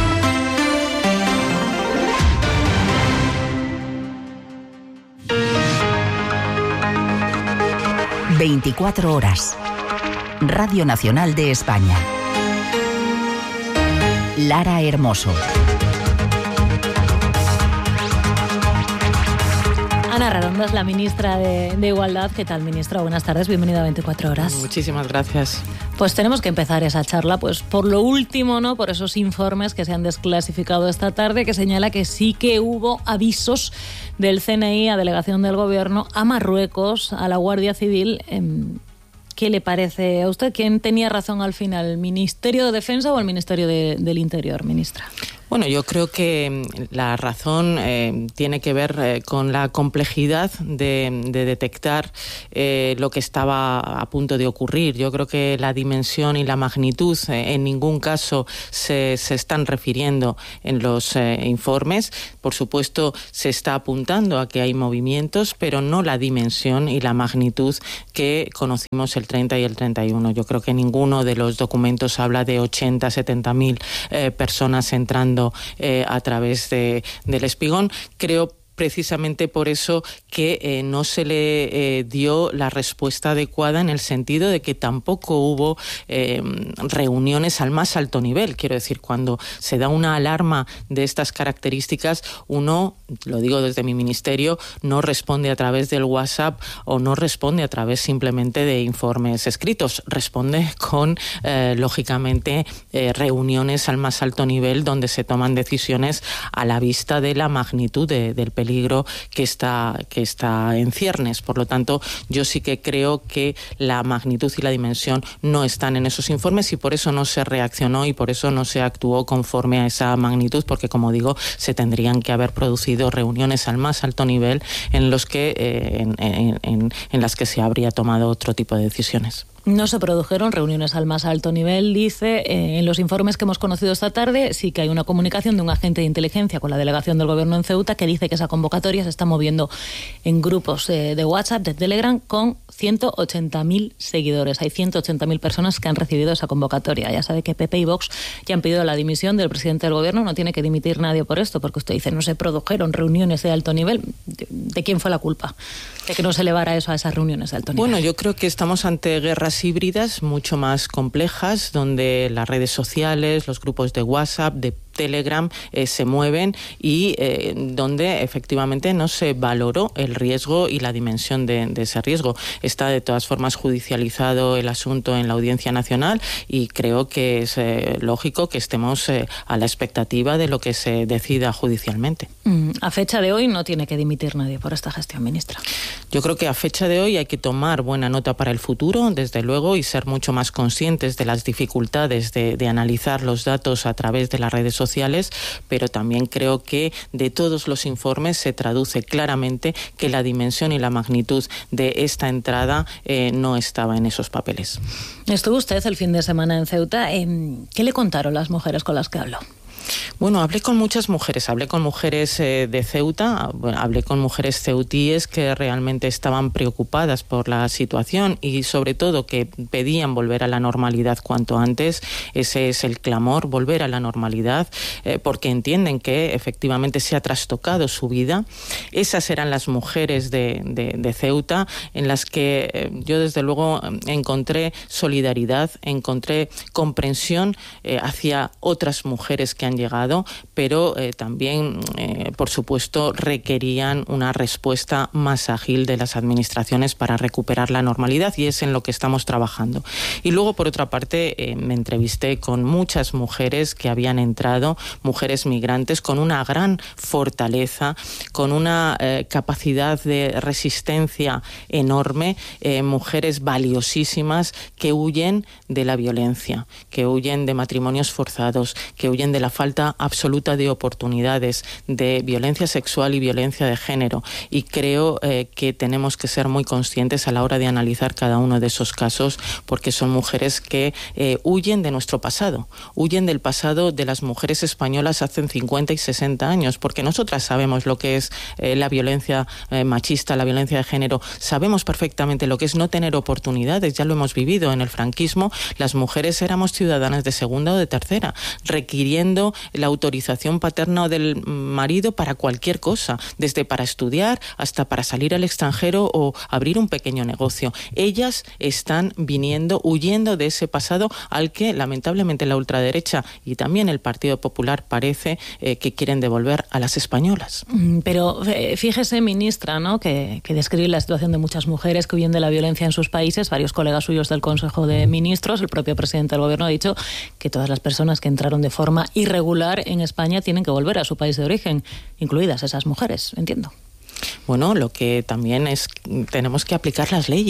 veinticuatro horas. Radio Nacional de España. Lara Hermoso. Ana Redondo es la ministra de, de Igualdad. ¿Qué tal, ministra? Buenas tardes, bienvenida a veinticuatro horas. Muchísimas gracias. Pues tenemos que empezar esa charla, pues por lo último, ¿no? Por esos informes que se han desclasificado esta tarde, que señala que sí que hubo avisos del C N I a delegación del Gobierno, a Marruecos, a la Guardia Civil, eh, ¿Qué le parece a usted? ¿Quién tenía razón al final, el Ministerio de Defensa o el Ministerio de, del Interior, ministra? Bueno, yo creo que la razón eh, tiene que ver eh, con la complejidad de, de detectar eh, lo que estaba a punto de ocurrir. Yo creo que la dimensión y la magnitud eh, en ningún caso se, se están refiriendo en los eh, informes. Por supuesto, se está apuntando a que hay movimientos, pero no la dimensión y la magnitud que conocimos el treinta y el treinta y uno. Yo creo que ninguno de los documentos habla de ochenta, setenta mil eh, personas entrando Eh, a través de, del Espigón. Creo precisamente por eso que eh, no se le eh, dio la respuesta adecuada, en el sentido de que tampoco hubo eh, reuniones al más alto nivel. Quiero decir, cuando se da una alarma de estas características, uno, lo digo desde mi ministerio, no responde a través del WhatsApp o no responde a través simplemente de informes escritos, responde con, eh, lógicamente, eh, reuniones al más alto nivel donde se toman decisiones a la vista de la magnitud de, del peligro peligro que está, que está en ciernes. Por lo tanto, yo sí que creo que la magnitud y la dimensión no están en esos informes, y por eso no se reaccionó y por eso no se actuó conforme a esa magnitud, porque, como digo, se tendrían que haber producido reuniones al más alto nivel en, los que, eh, en, en, en, en las que se habría tomado otro tipo de decisiones. No se produjeron reuniones al más alto nivel, dice. Eh, en los informes que hemos conocido esta tarde sí que hay una comunicación de un agente de inteligencia con la delegación del gobierno en Ceuta que dice que esa convocatoria se está moviendo en grupos eh, de WhatsApp, de Telegram, con ciento ochenta mil seguidores. Hay ciento ochenta mil personas que han recibido esa convocatoria. Ya sabe que P P y Vox ya han pedido la dimisión del presidente del gobierno. No tiene que dimitir nadie por esto, porque usted dice no se produjeron reuniones de alto nivel. ¿De, de quién fue la culpa de que no se elevara eso a esas reuniones de alto nivel? Bueno, yo creo que estamos ante guerras híbridas mucho más complejas, donde las redes sociales, los grupos de WhatsApp, de Telegram eh, se mueven y eh, donde efectivamente no se valoró el riesgo y la dimensión de, de ese riesgo. Está de todas formas judicializado el asunto en la Audiencia Nacional y creo que es eh, lógico que estemos eh, a la expectativa de lo que se decida judicialmente. Mm, a fecha de hoy no tiene que dimitir nadie por esta gestión, ministra. Yo creo que a fecha de hoy hay que tomar buena nota para el futuro, desde luego, y ser mucho más conscientes de las dificultades de, de analizar los datos a través de las redes sociales. sociales, pero también creo que de todos los informes se traduce claramente que la dimensión y la magnitud de esta entrada eh, no estaba en esos papeles. Estuvo usted el fin de semana en Ceuta. Eh, ¿Qué le contaron las mujeres con las que habló? Bueno, hablé con muchas mujeres, hablé con mujeres eh, de Ceuta, bueno, hablé con mujeres ceutíes que realmente estaban preocupadas por la situación y sobre todo que pedían volver a la normalidad cuanto antes. Ese es el clamor, volver a la normalidad, eh, porque entienden que efectivamente se ha trastocado su vida. Esas eran las mujeres de, de, de Ceuta, en las que eh, yo desde luego encontré solidaridad, encontré comprensión eh, hacia otras mujeres que han llegado, pero eh, también, eh, por supuesto, requerían una respuesta más ágil de las administraciones para recuperar la normalidad, y es en lo que estamos trabajando. Y luego, por otra parte, eh, me entrevisté con muchas mujeres que habían entrado, mujeres migrantes, con una gran fortaleza, con una eh, capacidad de resistencia enorme, eh, mujeres valiosísimas que huyen de la violencia, que huyen de matrimonios forzados, que huyen de la falta absoluta de oportunidades, de violencia sexual y violencia de género. Y creo eh, que tenemos que ser muy conscientes a la hora de analizar cada uno de esos casos, porque son mujeres que eh, huyen de nuestro pasado, huyen del pasado de las mujeres españolas hace cincuenta y sesenta años, porque nosotras sabemos lo que es eh, la violencia eh, machista, la violencia de género, sabemos perfectamente lo que es no tener oportunidades, ya lo hemos vivido en el franquismo. Las mujeres éramos ciudadanas de segunda o de tercera, requiriendo la autorización paterna o del marido para cualquier cosa, desde para estudiar hasta para salir al extranjero o abrir un pequeño negocio. Ellas están viniendo, huyendo de ese pasado al que lamentablemente la ultraderecha y también el Partido Popular parece eh, que quieren devolver a las españolas. Pero eh, fíjese, ministra, ¿no?, que, que describe la situación de muchas mujeres que huyen de la violencia en sus países. Varios colegas suyos del Consejo de Ministros, el propio presidente del Gobierno ha dicho que todas las personas que entraron de forma irregular en España tienen que volver a su país de origen, incluidas esas mujeres, entiendo. Bueno, lo que también es, tenemos que aplicar las leyes.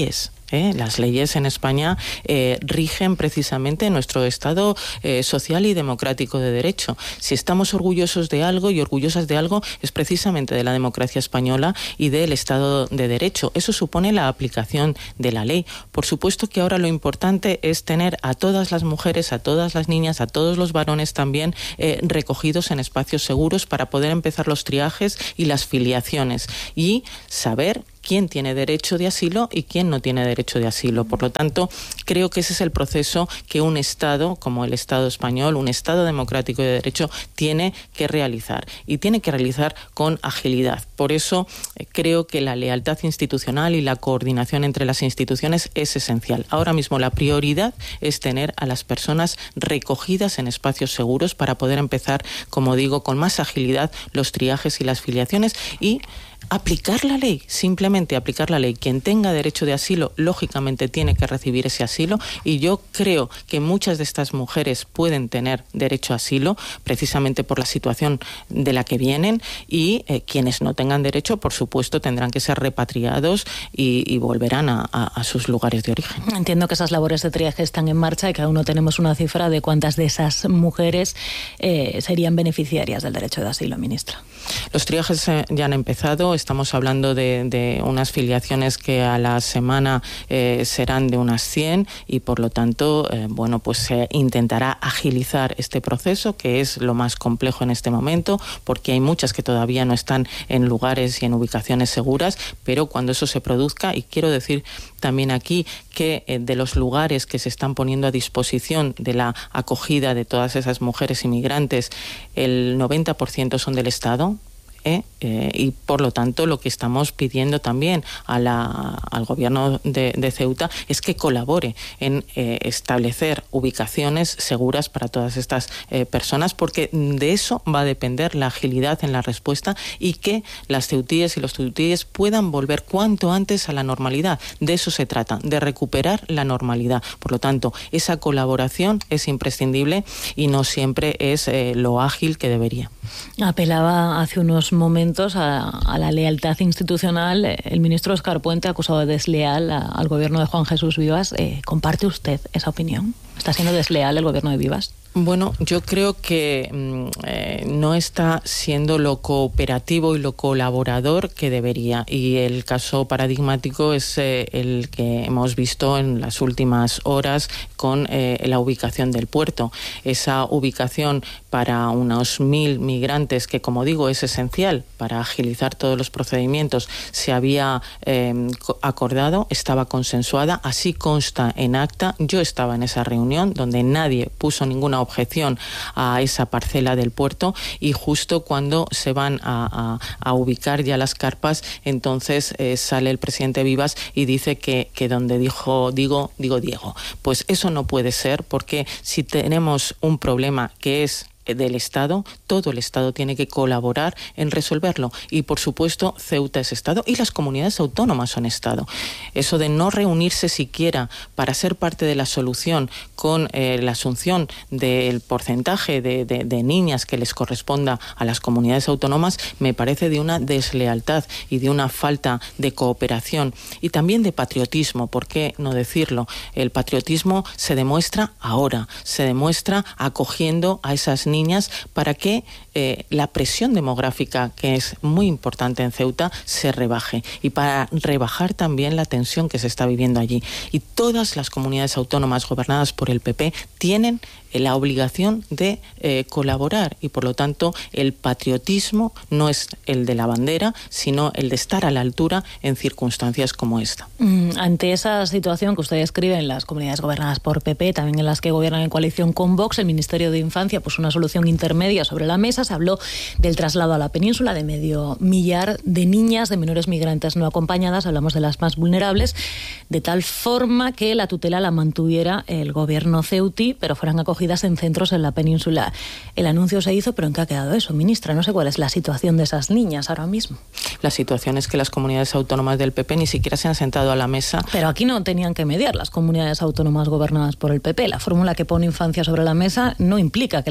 ¿Eh? Las leyes en España eh, rigen precisamente nuestro Estado eh, social y democrático de derecho. Si estamos orgullosos de algo y orgullosas de algo, es precisamente de la democracia española y del Estado de Derecho. Eso supone la aplicación de la ley. Por supuesto que ahora lo importante es tener a todas las mujeres, a todas las niñas, a todos los varones también eh, recogidos en espacios seguros para poder empezar los triajes y las filiaciones y saber quién tiene derecho de asilo y quién no tiene derecho de asilo. Por lo tanto, creo que ese es el proceso que un Estado, como el Estado español, un Estado democrático de derecho, tiene que realizar. Y tiene que realizar con agilidad. Por eso eh, creo que la lealtad institucional y la coordinación entre las instituciones es esencial. Ahora mismo la prioridad es tener a las personas recogidas en espacios seguros para poder empezar, como digo, con más agilidad los triajes y las filiaciones y aplicar la ley, simplemente aplicar la ley. Quien tenga derecho de asilo, lógicamente tiene que recibir ese asilo y yo creo que muchas de estas mujeres pueden tener derecho a asilo precisamente por la situación de la que vienen y eh, quienes no tengan derecho, por supuesto, tendrán que ser repatriados y, y volverán a, a, a sus lugares de origen. Entiendo que esas labores de triaje están en marcha y que aún no tenemos una cifra de cuántas de esas mujeres eh, serían beneficiarias del derecho de asilo, ministra. Los triajes eh, ya han empezado. Estamos hablando de, de unas filiaciones que a la semana eh, serán de unas cien y por lo tanto, eh, bueno, pues se intentará agilizar este proceso que es lo más complejo en este momento porque hay muchas que todavía no están en lugares y en ubicaciones seguras, pero cuando eso se produzca, y quiero decir también aquí que eh, de los lugares que se están poniendo a disposición de la acogida de todas esas mujeres inmigrantes, el noventa por ciento son del Estado. ¿Eh? Eh, y por lo tanto lo que estamos pidiendo también a la, al gobierno de, de Ceuta es que colabore en eh, establecer ubicaciones seguras para todas estas eh, personas porque de eso va a depender la agilidad en la respuesta y que las ceutíes y los ceutíes puedan volver cuanto antes a la normalidad. De eso se trata, de recuperar la normalidad. Por lo tanto, esa colaboración es imprescindible y no siempre es eh, lo ágil que debería. Apelaba hace unos momentos a, a la lealtad institucional. El ministro Óscar Puente ha acusado de desleal a, al gobierno de Juan Jesús Vivas. Eh, ¿Comparte usted esa opinión? ¿Está siendo desleal el gobierno de Vivas? Bueno, yo creo que eh, no está siendo lo cooperativo y lo colaborador que debería. Y el caso paradigmático es eh, el que hemos visto en las últimas horas con eh, la ubicación del puerto. Esa ubicación para unos mil migrantes, que como digo es esencial para agilizar todos los procedimientos, se había eh, acordado, estaba consensuada, así consta en acta. Yo estaba en esa reunión donde nadie puso ninguna objeción a esa parcela del puerto y justo cuando se van a, a, a ubicar ya las carpas, entonces eh, sale el presidente Vivas y dice que, que donde dijo digo, digo Diego. Pues eso no puede ser porque si tenemos un problema que es del Estado, todo el Estado tiene que colaborar en resolverlo y por supuesto Ceuta es Estado y las comunidades autónomas son Estado. Eso de no reunirse siquiera para ser parte de la solución con eh, la asunción del porcentaje de, de, de niñas que les corresponda a las comunidades autónomas me parece de una deslealtad y de una falta de cooperación y también de patriotismo. ¿Por qué no decirlo? El patriotismo se demuestra ahora, se demuestra acogiendo a esas niñas niñas para que eh, la presión demográfica, que es muy importante en Ceuta, se rebaje y para rebajar también la tensión que se está viviendo allí. Y todas las comunidades autónomas gobernadas por el P P tienen la obligación de eh, colaborar y por lo tanto el patriotismo no es el de la bandera, sino el de estar a la altura en circunstancias como esta. Mm, ante esa situación que usted describe en las comunidades gobernadas por P P, también en las que gobiernan en coalición con Vox, el Ministerio de Infancia puso una solución intermedia sobre la mesa. Se habló del traslado a la península de medio millar de niñas, de menores migrantes no acompañadas, hablamos de las más vulnerables, de tal forma que la tutela la mantuviera el gobierno ceutí, pero fueran acogidas en centros en la península. El anuncio se hizo, pero ¿en qué ha quedado eso, ministra? No sé cuál es la situación de esas niñas ahora mismo. La situación es que las comunidades autónomas del P P ni siquiera se han sentado a la mesa. Pero aquí no tenían que mediar las comunidades autónomas gobernadas por el P P. La fórmula que pone Infancia sobre la mesa no implica que las comunidades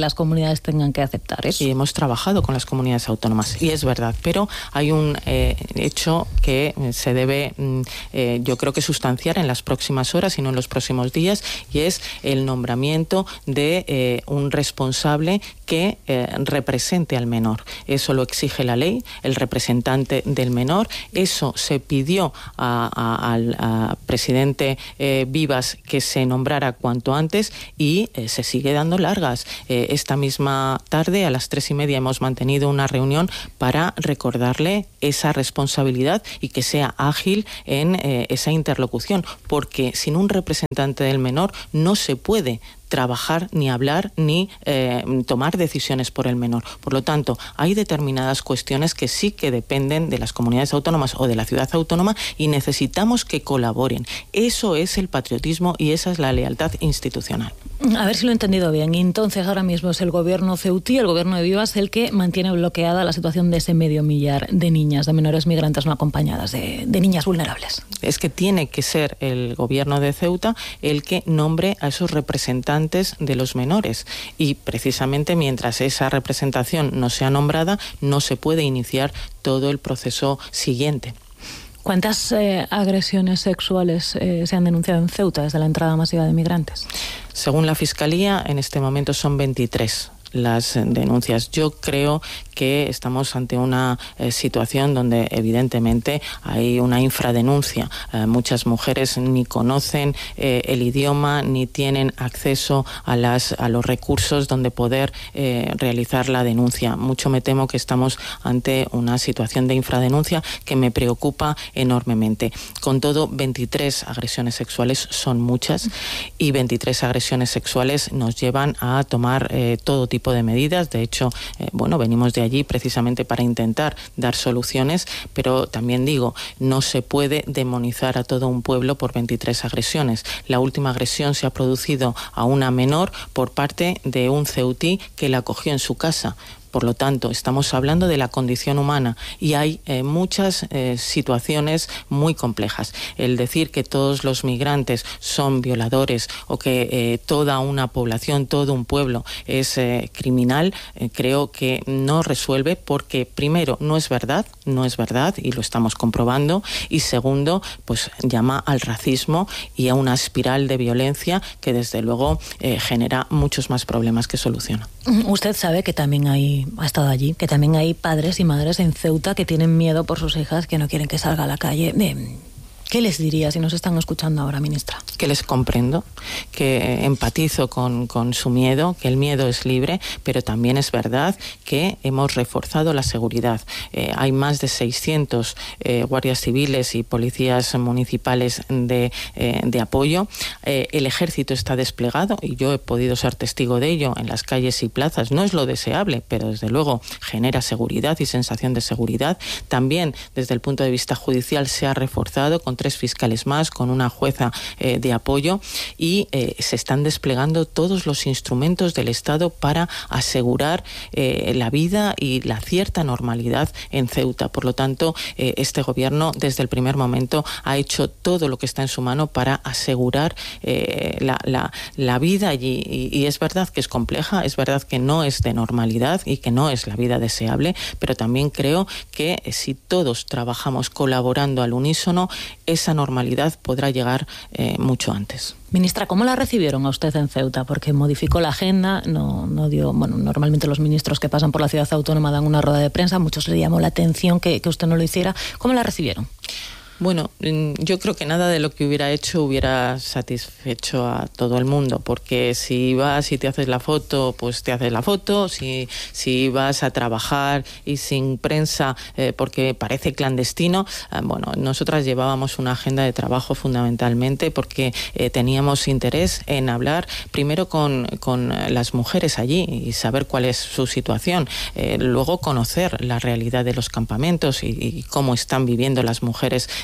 comunidades tengan que aceptar eso. Y hemos trabajado con las comunidades autónomas, y es verdad, pero hay un eh, hecho que se debe, eh, yo creo que sustanciar en las próximas horas y no en los próximos días, y es el nombramiento de eh, un responsable que eh, represente al menor. Eso lo exige la ley, el representante del menor. Eso se pidió a, a, al a presidente eh, Vivas que se nombrara cuanto antes, y eh, se sigue dando largas. Eh, esta misma tarde, a las tres y media, hemos mantenido una reunión para recordarle esa responsabilidad y que sea ágil en eh, esa interlocución, porque sin un representante del menor no se puede trabajar, ni hablar, ni eh, tomar decisiones por el menor. Por lo tanto, hay determinadas cuestiones que sí que dependen de las comunidades autónomas o de la ciudad autónoma, y necesitamos que colaboren. Eso es el patriotismo y esa es la lealtad institucional. A ver si lo he entendido bien. Entonces, ahora mismo es el gobierno ceutí, el gobierno de Vivas, el que mantiene bloqueada la situación de ese medio millar de niñas, de menores migrantes no acompañadas, de, de niñas vulnerables. Es que tiene que ser el gobierno de Ceuta el que nombre a esos representantes de los menores, y precisamente mientras esa representación no sea nombrada, no se puede iniciar todo el proceso siguiente. ¿Cuántas eh, agresiones sexuales eh, se han denunciado en Ceuta desde la entrada masiva de migrantes? Según la Fiscalía, en este momento son veintitrés las denuncias. Yo creo que estamos ante una eh, situación donde evidentemente hay una infradenuncia. Eh, muchas mujeres ni conocen eh, el idioma, ni tienen acceso a, las, a los recursos donde poder eh, realizar la denuncia. Mucho me temo que estamos ante una situación de infradenuncia que me preocupa enormemente. Con todo, veintitrés agresiones sexuales son muchas, y veintitrés agresiones sexuales nos llevan a tomar eh, todo tipo de medidas. De hecho, eh, bueno, venimos de allí precisamente para intentar dar soluciones, pero también digo, no se puede demonizar a todo un pueblo por veintitrés agresiones. La última agresión se ha producido a una menor por parte de un ceutí que la acogió en su casa. Por lo tanto, estamos hablando de la condición humana, y hay eh, muchas eh, situaciones muy complejas. El decir que todos los migrantes son violadores, o que eh, toda una población, todo un pueblo es eh, criminal, eh, creo que no resuelve, porque primero, no es verdad, no es verdad, y lo estamos comprobando, y segundo, pues llama al racismo y a una espiral de violencia que desde luego eh, genera muchos más problemas que soluciona. Usted sabe que también hay, ha estado allí, que también hay padres y madres en Ceuta que tienen miedo por sus hijas, que no quieren que salga a la calle. Eh, ¿Qué les diría si nos están escuchando ahora, ministra? Que les comprendo, que empatizo con, con su miedo, que el miedo es libre, pero también es verdad que hemos reforzado la seguridad. Eh, hay más de seiscientos eh, guardias civiles y policías municipales de, eh, de apoyo. Eh, el ejército está desplegado, y yo he podido ser testigo de ello en las calles y plazas. No es lo deseable, pero desde luego genera seguridad y sensación de seguridad. También desde el punto de vista judicial se ha reforzado con tres fiscales más, con una jueza eh, de apoyo, y eh, se están desplegando todos los instrumentos del Estado para asegurar eh, la vida y la cierta normalidad en Ceuta. Por lo tanto, eh, este gobierno desde el primer momento ha hecho todo lo que está en su mano para asegurar eh, la, la, la vida allí, y, y es verdad que es compleja, es verdad que no es de normalidad y que no es la vida deseable, pero también creo que eh, si todos trabajamos colaborando al unísono, esa normalidad podrá llegar eh, mucho antes. Ministra, ¿cómo la recibieron a usted en Ceuta? Porque modificó la agenda, no, no dio, bueno, normalmente los ministros que pasan por la ciudad autónoma dan una rueda de prensa, a muchos le llamó la atención que, que usted no lo hiciera. ¿Cómo la recibieron? Bueno, yo creo que nada de lo que hubiera hecho hubiera satisfecho a todo el mundo, porque si vas y te haces la foto, pues te haces la foto. Si, si vas a trabajar y sin prensa eh, porque parece clandestino, eh, bueno, nosotras llevábamos una agenda de trabajo fundamentalmente porque eh, teníamos interés en hablar primero con, con las mujeres allí y saber cuál es su situación, eh, luego conocer la realidad de los campamentos y, y cómo están viviendo las mujeres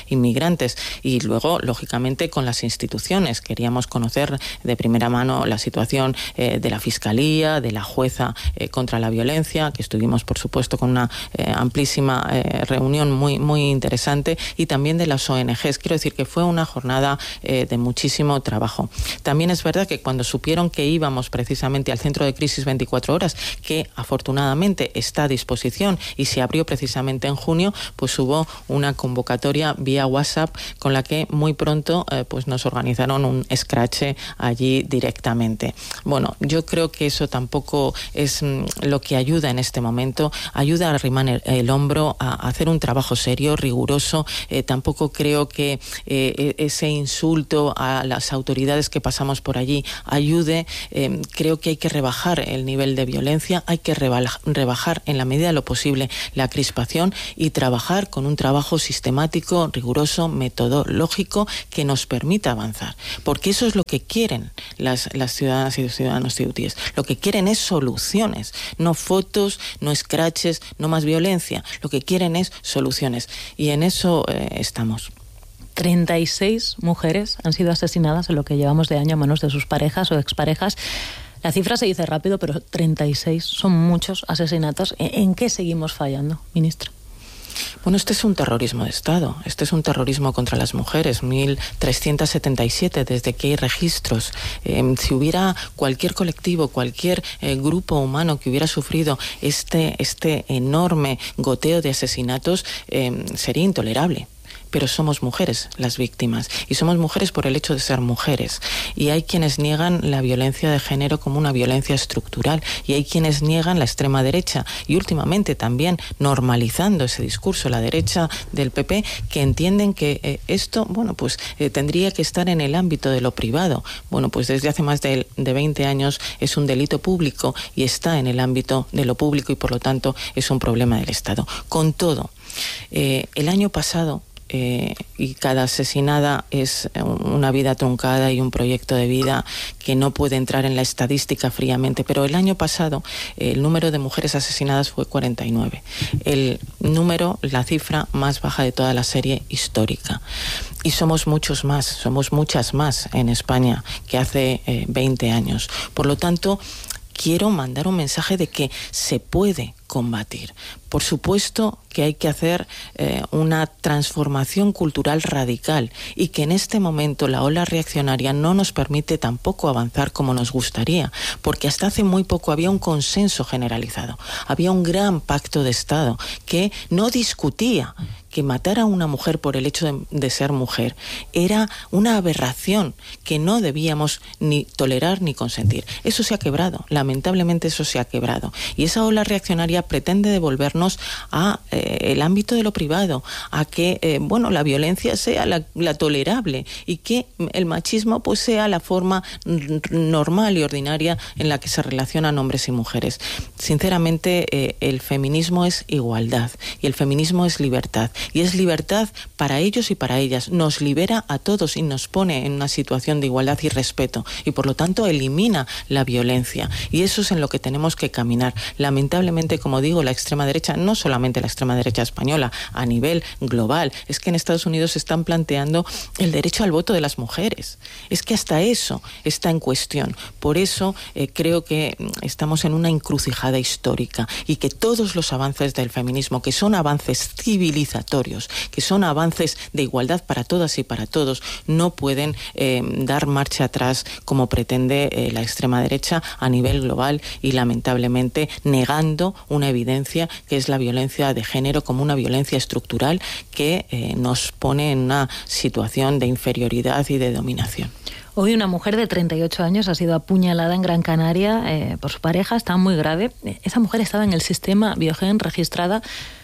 inmigrantes. Y luego, lógicamente, con las instituciones. Queríamos conocer de primera mano la situación eh, de la Fiscalía, de la jueza eh, contra la violencia, que estuvimos, por supuesto, con una eh, amplísima eh, reunión muy, muy interesante, y también de las O N Ges. Quiero decir que fue una jornada eh, de muchísimo trabajo. También es verdad que cuando supieron que íbamos precisamente al Centro de Crisis veinticuatro horas, que afortunadamente está a disposición y se abrió precisamente en junio, pues hubo una convocatoria vía WhatsApp con la que muy pronto eh, pues nos organizaron un escrache allí directamente. Bueno, yo creo que eso tampoco es mm, lo que ayuda en este momento. Ayuda a arrimar el, el hombro, a, a hacer un trabajo serio, riguroso. Eh, tampoco creo que eh, ese insulto a las autoridades que pasamos por allí ayude. Eh, creo que hay que rebajar el nivel de violencia, hay que rebajar en la medida de lo posible la crispación y trabajar con un trabajo sistemático, riguroso, metodológico, que nos permita avanzar. Porque eso es lo que quieren las, las ciudadanas y los ciudadanos ceutíes. Lo que quieren es soluciones, no fotos, no escraches, no más violencia. Lo que quieren es soluciones. Y en eso eh, estamos. treinta y seis mujeres han sido asesinadas en lo que llevamos de año a manos de sus parejas o exparejas. La cifra se dice rápido, pero treinta y seis son muchos asesinatos. ¿En qué seguimos fallando, ministra? Bueno, este es un terrorismo de Estado, este es un terrorismo contra las mujeres, mil trescientos setenta y siete desde que hay registros. Eh, si hubiera cualquier colectivo, cualquier eh, grupo humano que hubiera sufrido este, este enorme goteo de asesinatos, eh, sería intolerable. Pero somos mujeres las víctimas, y somos mujeres por el hecho de ser mujeres, y hay quienes niegan la violencia de género como una violencia estructural, y hay quienes niegan la extrema derecha, y últimamente también normalizando ese discurso, la derecha del P P, que entienden que eh, esto, bueno, pues eh, tendría que estar en el ámbito de lo privado. Bueno, pues desde hace más de, de veinte años es un delito público y está en el ámbito de lo público, y por lo tanto es un problema del Estado. Con todo, eh, el año pasado, Eh, y cada asesinada es una vida truncada y un proyecto de vida que no puede entrar en la estadística fríamente, pero el año pasado eh, el número de mujeres asesinadas fue cuarenta y nueve, el número, la cifra más baja de toda la serie histórica, y somos muchos más, somos muchas más en España que hace eh, veinte años. Por lo tanto, quiero mandar un mensaje de que se puede combatir. Por supuesto que hay que hacer eh, una transformación cultural radical, y que en este momento la ola reaccionaria no nos permite tampoco avanzar como nos gustaría, porque hasta hace muy poco había un consenso generalizado, había un gran pacto de Estado que no discutía que matar a una mujer por el hecho de, de ser mujer era una aberración que no debíamos ni tolerar ni consentir. Eso se ha quebrado, lamentablemente eso se ha quebrado, y esa ola reaccionaria pretende devolvernos a eh, el ámbito de lo privado, a que eh, bueno, la violencia sea la, la tolerable, y que el machismo pues sea la forma normal y ordinaria en la que se relacionan hombres y mujeres. Sinceramente, eh, el feminismo es igualdad, y el feminismo es libertad, y es libertad para ellos y para ellas. Nos libera a todos y nos pone en una situación de igualdad y respeto, y por lo tanto elimina la violencia, y eso es en lo que tenemos que caminar. Lamentablemente, como digo, la extrema derecha, no solamente la extrema derecha española, a nivel global, es que en Estados Unidos se están planteando el derecho al voto de las mujeres. Es que hasta eso está en cuestión. Por eso eh, creo que estamos en una encrucijada histórica, y que todos los avances del feminismo, que son avances civilizatorios, que son avances de igualdad para todas y para todos, no pueden eh, dar marcha atrás como pretende eh, la extrema derecha a nivel global, y lamentablemente negando una evidencia que es la violencia de género como una violencia estructural que eh, nos pone en una situación de inferioridad y de dominación. Hoy una mujer de treinta y ocho años ha sido apuñalada en Gran Canaria eh, por su pareja, está muy grave. Esa mujer estaba en el sistema Biogen registrada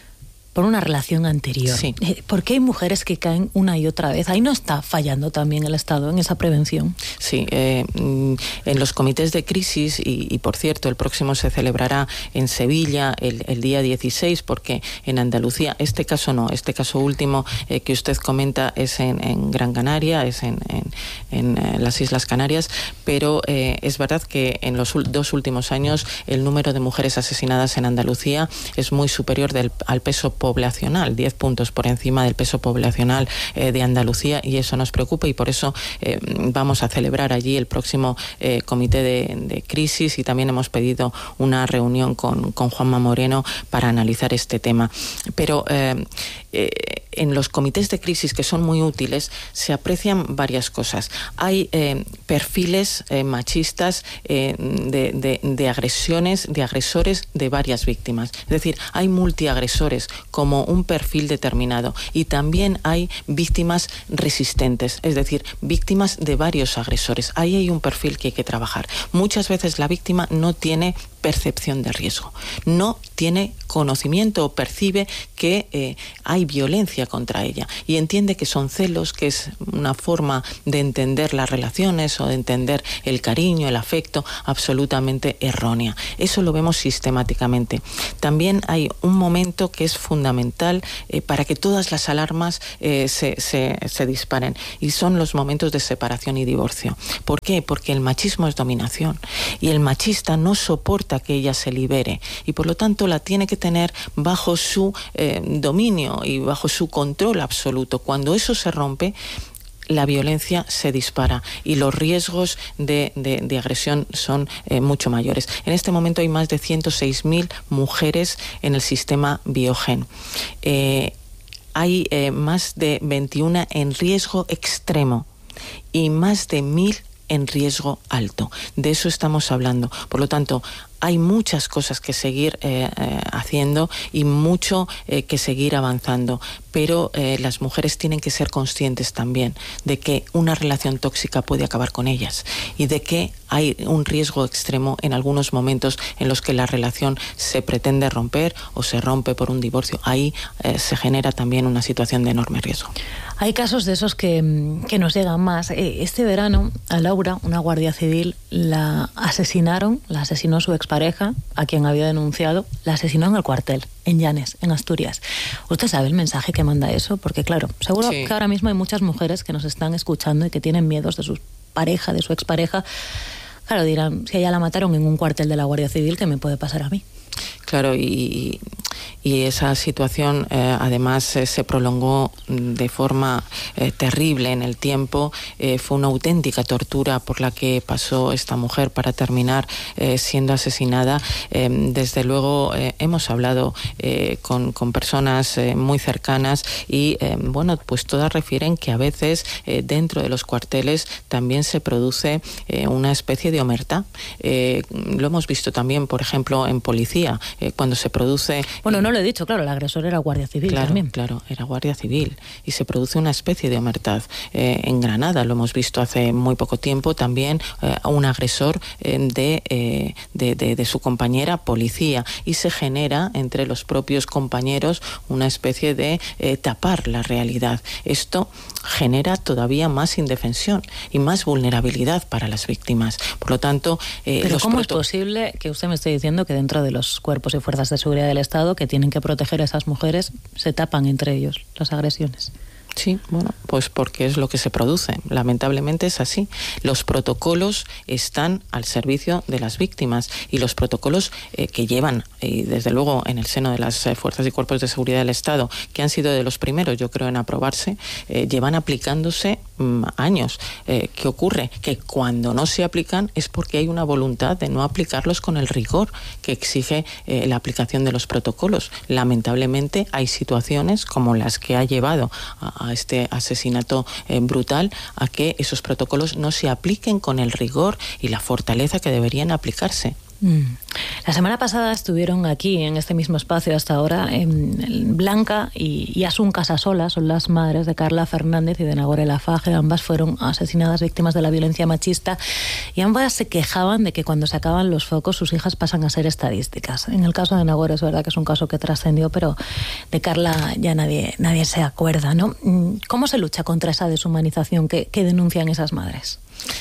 por una relación anterior. Sí. ¿Por qué hay mujeres que caen una y otra vez? Ahí no está fallando también el Estado en esa prevención. Sí, eh, en los comités de crisis, y, y por cierto, el próximo se celebrará en Sevilla el, el día dieciséis, porque en Andalucía, este caso no, este caso último eh, que usted comenta es en, en Gran Canaria, es en, en, en eh, las Islas Canarias, pero eh, es verdad que en los dos últimos años el número de mujeres asesinadas en Andalucía es muy superior del, al peso poblacional, diez puntos por encima del peso poblacional eh, de Andalucía, y eso nos preocupa, y por eso eh, vamos a celebrar allí el próximo eh, comité de, de crisis, y también hemos pedido una reunión con, con Juanma Moreno para analizar este tema. Pero eh, eh, en los comités de crisis, que son muy útiles, se aprecian varias cosas. Hay eh, perfiles eh, machistas eh, de, de, de agresiones, de agresores de varias víctimas. Es decir, hay multiagresores como un perfil determinado, y también hay víctimas resistentes, es decir, víctimas de varios agresores. Ahí hay un perfil que hay que trabajar. Muchas veces la víctima no tiene percepción de riesgo, no tiene conocimiento o percibe que eh, hay violencia contra ella, y entiende que son celos, que es una forma de entender las relaciones o de entender el cariño, el afecto, absolutamente errónea. Eso lo vemos sistemáticamente. También hay un momento que es fundamental eh, para que todas las alarmas eh, se, se, se disparen, y son los momentos de separación y divorcio. ¿Por qué? Porque el machismo es dominación, y el machista no soporta que ella se libere, y por lo tanto la tiene que tener bajo su eh, dominio y bajo su control absoluto. Cuando eso se rompe, la violencia se dispara y los riesgos de, de, de agresión son eh, mucho mayores. En este momento hay más de ciento seis mil mujeres en el sistema Biogen. Eh, hay eh, más de veintiuna en riesgo extremo y más de mil en riesgo alto. De eso estamos hablando. Por lo tanto, hay muchas cosas que seguir eh, eh, haciendo y mucho eh, que seguir avanzando, pero eh, las mujeres tienen que ser conscientes también de que una relación tóxica puede acabar con ellas, y de que hay un riesgo extremo en algunos momentos en los que la relación se pretende romper o se rompe por un divorcio. Ahí eh, se genera también una situación de enorme riesgo. Hay casos de esos que, que nos llegan más. Este verano a Laura, una guardia civil, la asesinaron, la asesinó su expareja, a quien había denunciado, la asesinó en el cuartel, en Llanes, en Asturias. ¿Usted sabe el mensaje que manda eso? Porque claro, seguro sí. que ahora mismo hay muchas mujeres que nos están escuchando y que tienen miedos de su pareja, de su expareja. Claro, dirán, si a ella la mataron en un cuartel de la Guardia Civil, ¿qué me puede pasar a mí? Claro, y, y esa situación eh, además eh, se prolongó de forma eh, terrible en el tiempo. Eh, fue una auténtica tortura por la que pasó esta mujer para terminar eh, siendo asesinada. Eh, desde luego eh, hemos hablado eh, con, con personas eh, muy cercanas, y eh, bueno, pues todas refieren que a veces eh, dentro de los cuarteles también se produce eh, una especie de omertá. Eh, lo hemos visto también, por ejemplo, en policía. Eh, cuando se produce... Bueno, no lo he dicho, claro, el agresor era guardia civil claro, también. Claro, era guardia civil, y se produce una especie de omertad. Eh, en Granada lo hemos visto hace muy poco tiempo también, eh, un agresor eh, de, eh, de, de, de su compañera policía, y se genera entre los propios compañeros una especie de eh, tapar la realidad. Esto genera todavía más indefensión y más vulnerabilidad para las víctimas. Por lo tanto... Eh, Pero los ¿cómo proto- es posible que usted me esté diciendo que dentro de los cuerpos y fuerzas de seguridad del Estado, que tienen que proteger a esas mujeres, se tapan entre ellos las agresiones? Sí, bueno, pues porque es lo que se produce. Lamentablemente es así. Los protocolos están al servicio de las víctimas, y los protocolos eh, que llevan, y desde luego en el seno de las eh, fuerzas y cuerpos de seguridad del Estado, que han sido de los primeros, yo creo, en aprobarse, eh, llevan aplicándose mm, años. Eh, ¿Qué ocurre? Que cuando no se aplican es porque hay una voluntad de no aplicarlos con el rigor que exige eh, la aplicación de los protocolos. Lamentablemente hay situaciones como las que ha llevado a a este asesinato eh, brutal, a que esos protocolos no se apliquen con el rigor y la fortaleza que deberían aplicarse. Mm. La semana pasada estuvieron aquí, en este mismo espacio hasta ahora, en Blanca y, y Asun Casasola, son las madres de Carla Fernández y de Nagore Laffage. Ambas fueron asesinadas, víctimas de la violencia machista, y ambas se quejaban de que cuando se acaban los focos sus hijas pasan a ser estadísticas. En el caso de Nagore es verdad que es un caso que trascendió, pero de Carla ya nadie, nadie se acuerda, ¿no? ¿Cómo se lucha contra esa deshumanización que, que denuncian esas madres?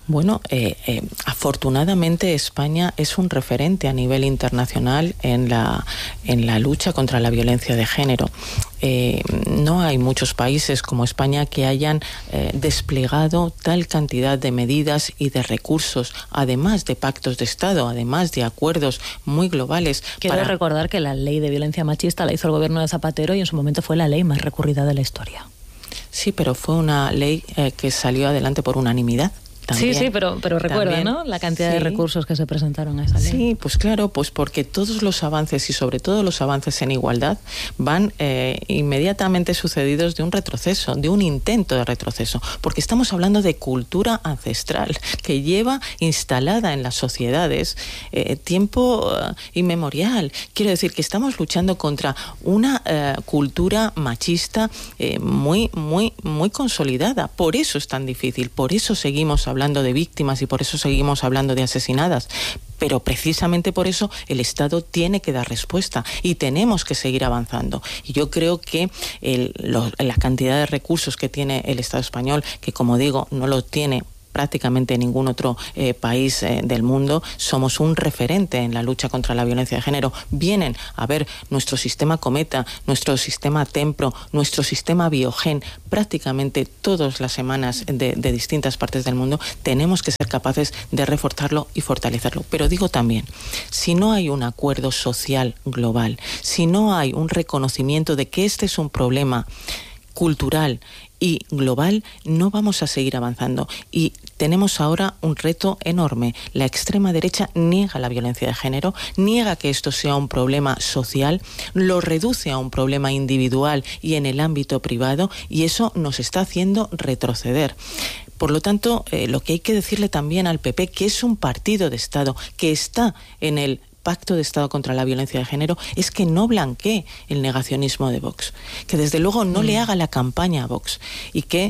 Bueno, eh, eh, afortunadamente España es un referente a nivel internacional en la, en la lucha contra la violencia de género. Eh, no hay muchos países como España que hayan eh, desplegado tal cantidad de medidas y de recursos, además de pactos de Estado, además de acuerdos muy globales. Quiero para... recordar que la ley de violencia machista la hizo el gobierno de Zapatero y en su momento fue la ley más recurrida de la historia. Sí, pero fue una ley eh, que salió adelante por unanimidad. También, sí, sí, pero, pero recuerda, también, ¿no? La cantidad sí. de recursos que se presentaron a esa ley. Sí, pues claro, pues porque todos los avances y sobre todo los avances en igualdad van eh, inmediatamente sucedidos de un retroceso, de un intento de retroceso, porque estamos hablando de cultura ancestral que lleva instalada en las sociedades eh, tiempo uh, inmemorial. Quiero decir que estamos luchando contra una uh, cultura machista eh, muy, muy, muy consolidada. Por eso es tan difícil, por eso seguimos hablando hablando de víctimas y por eso seguimos hablando de asesinadas. Pero precisamente por eso el Estado tiene que dar respuesta y tenemos que seguir avanzando. Y yo creo que el, lo, la cantidad de recursos que tiene el Estado español, que como digo, no lo tiene prácticamente ningún otro eh, país eh, del mundo, somos un referente en la lucha contra la violencia de género. Vienen a ver nuestro sistema Cometa, nuestro sistema Tempro, nuestro sistema Biogen, prácticamente todas las semanas de, de distintas partes del mundo. Tenemos que ser capaces de reforzarlo y fortalecerlo. Pero digo también, si no hay un acuerdo social global, si no hay un reconocimiento de que este es un problema cultural y global, no vamos a seguir avanzando. Y tenemos ahora un reto enorme. La extrema derecha niega la violencia de género, niega que esto sea un problema social, lo reduce a un problema individual y en el ámbito privado, y eso nos está haciendo retroceder. Por lo tanto, eh, lo que hay que decirle también al P P, que es un partido de Estado, que está en el Pacto de Estado contra la Violencia de Género, es que no blanquee el negacionismo de Vox, que desde luego no mm. le haga la campaña a Vox y que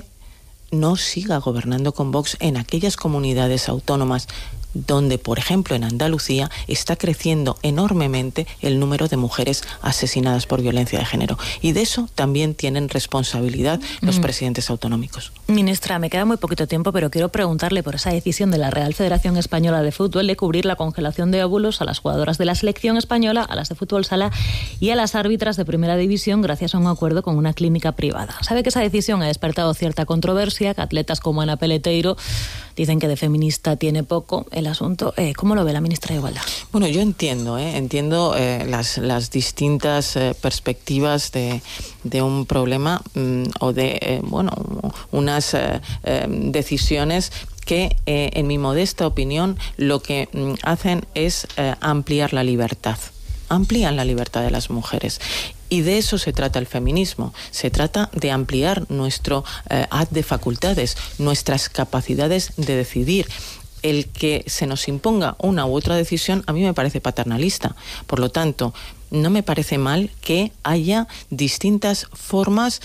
no siga gobernando con Vox en aquellas comunidades autónomas donde, por ejemplo, en Andalucía está creciendo enormemente el número de mujeres asesinadas por violencia de género. Y de eso también tienen responsabilidad los mm. presidentes autonómicos. Ministra, me queda muy poquito tiempo, pero quiero preguntarle por esa decisión de la Real Federación Española de Fútbol de cubrir la congelación de óvulos a las jugadoras de la selección española, a las de fútbol sala y a las árbitras de primera división gracias a un acuerdo con una clínica privada. Sabe que esa decisión ha despertado cierta controversia, que atletas como Ana Peleteiro dicen que de feminista tiene poco el asunto. Eh, ¿Cómo lo ve la ministra de Igualdad? Bueno, yo entiendo, ¿eh? entiendo eh, las, las distintas eh, perspectivas de, de un problema mmm, o de, eh, bueno, unas eh, eh, decisiones que, eh, en mi modesta opinión, lo que mm, hacen es eh, ampliar la libertad. Amplían la libertad de las mujeres. Y de eso se trata el feminismo. Se trata de ampliar nuestro eh, haz de facultades, nuestras capacidades de decidir. El que se nos imponga una u otra decisión a mí me parece paternalista. Por lo tanto, no me parece mal que haya distintas formas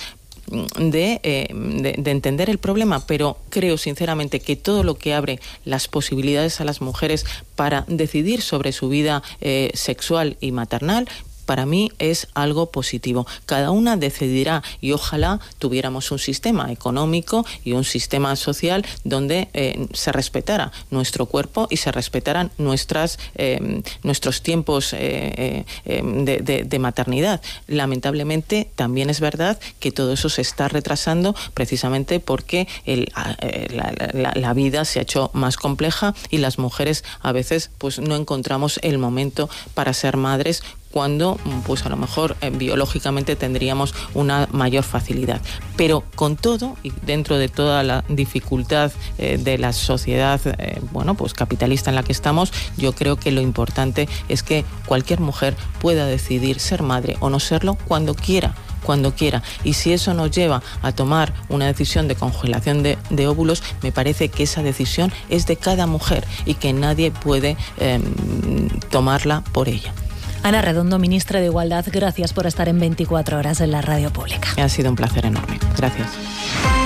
De, eh, de, de entender el problema, pero creo sinceramente que todo lo que abre las posibilidades a las mujeres para decidir sobre su vida eh, sexual y maternal, para mí es algo positivo. Cada una decidirá y ojalá tuviéramos un sistema económico y un sistema social donde eh, se respetara nuestro cuerpo y se respetaran nuestras, eh, nuestros tiempos eh, eh, de, de, de maternidad. Lamentablemente también es verdad que todo eso se está retrasando precisamente porque el, eh, la, la, la vida se ha hecho más compleja y las mujeres a veces pues no encontramos el momento para ser madres cuando pues a lo mejor eh, biológicamente tendríamos una mayor facilidad. Pero con todo, y dentro de toda la dificultad eh, de la sociedad eh, bueno, pues capitalista en la que estamos, yo creo que lo importante es que cualquier mujer pueda decidir ser madre o no serlo cuando quiera. cuando quiera. Y si eso nos lleva a tomar una decisión de congelación de, de óvulos, me parece que esa decisión es de cada mujer y que nadie puede eh, tomarla por ella. Ana Redondo, ministra de Igualdad, gracias por estar en veinticuatro horas en la radio pública. Ha sido un placer enorme. Gracias.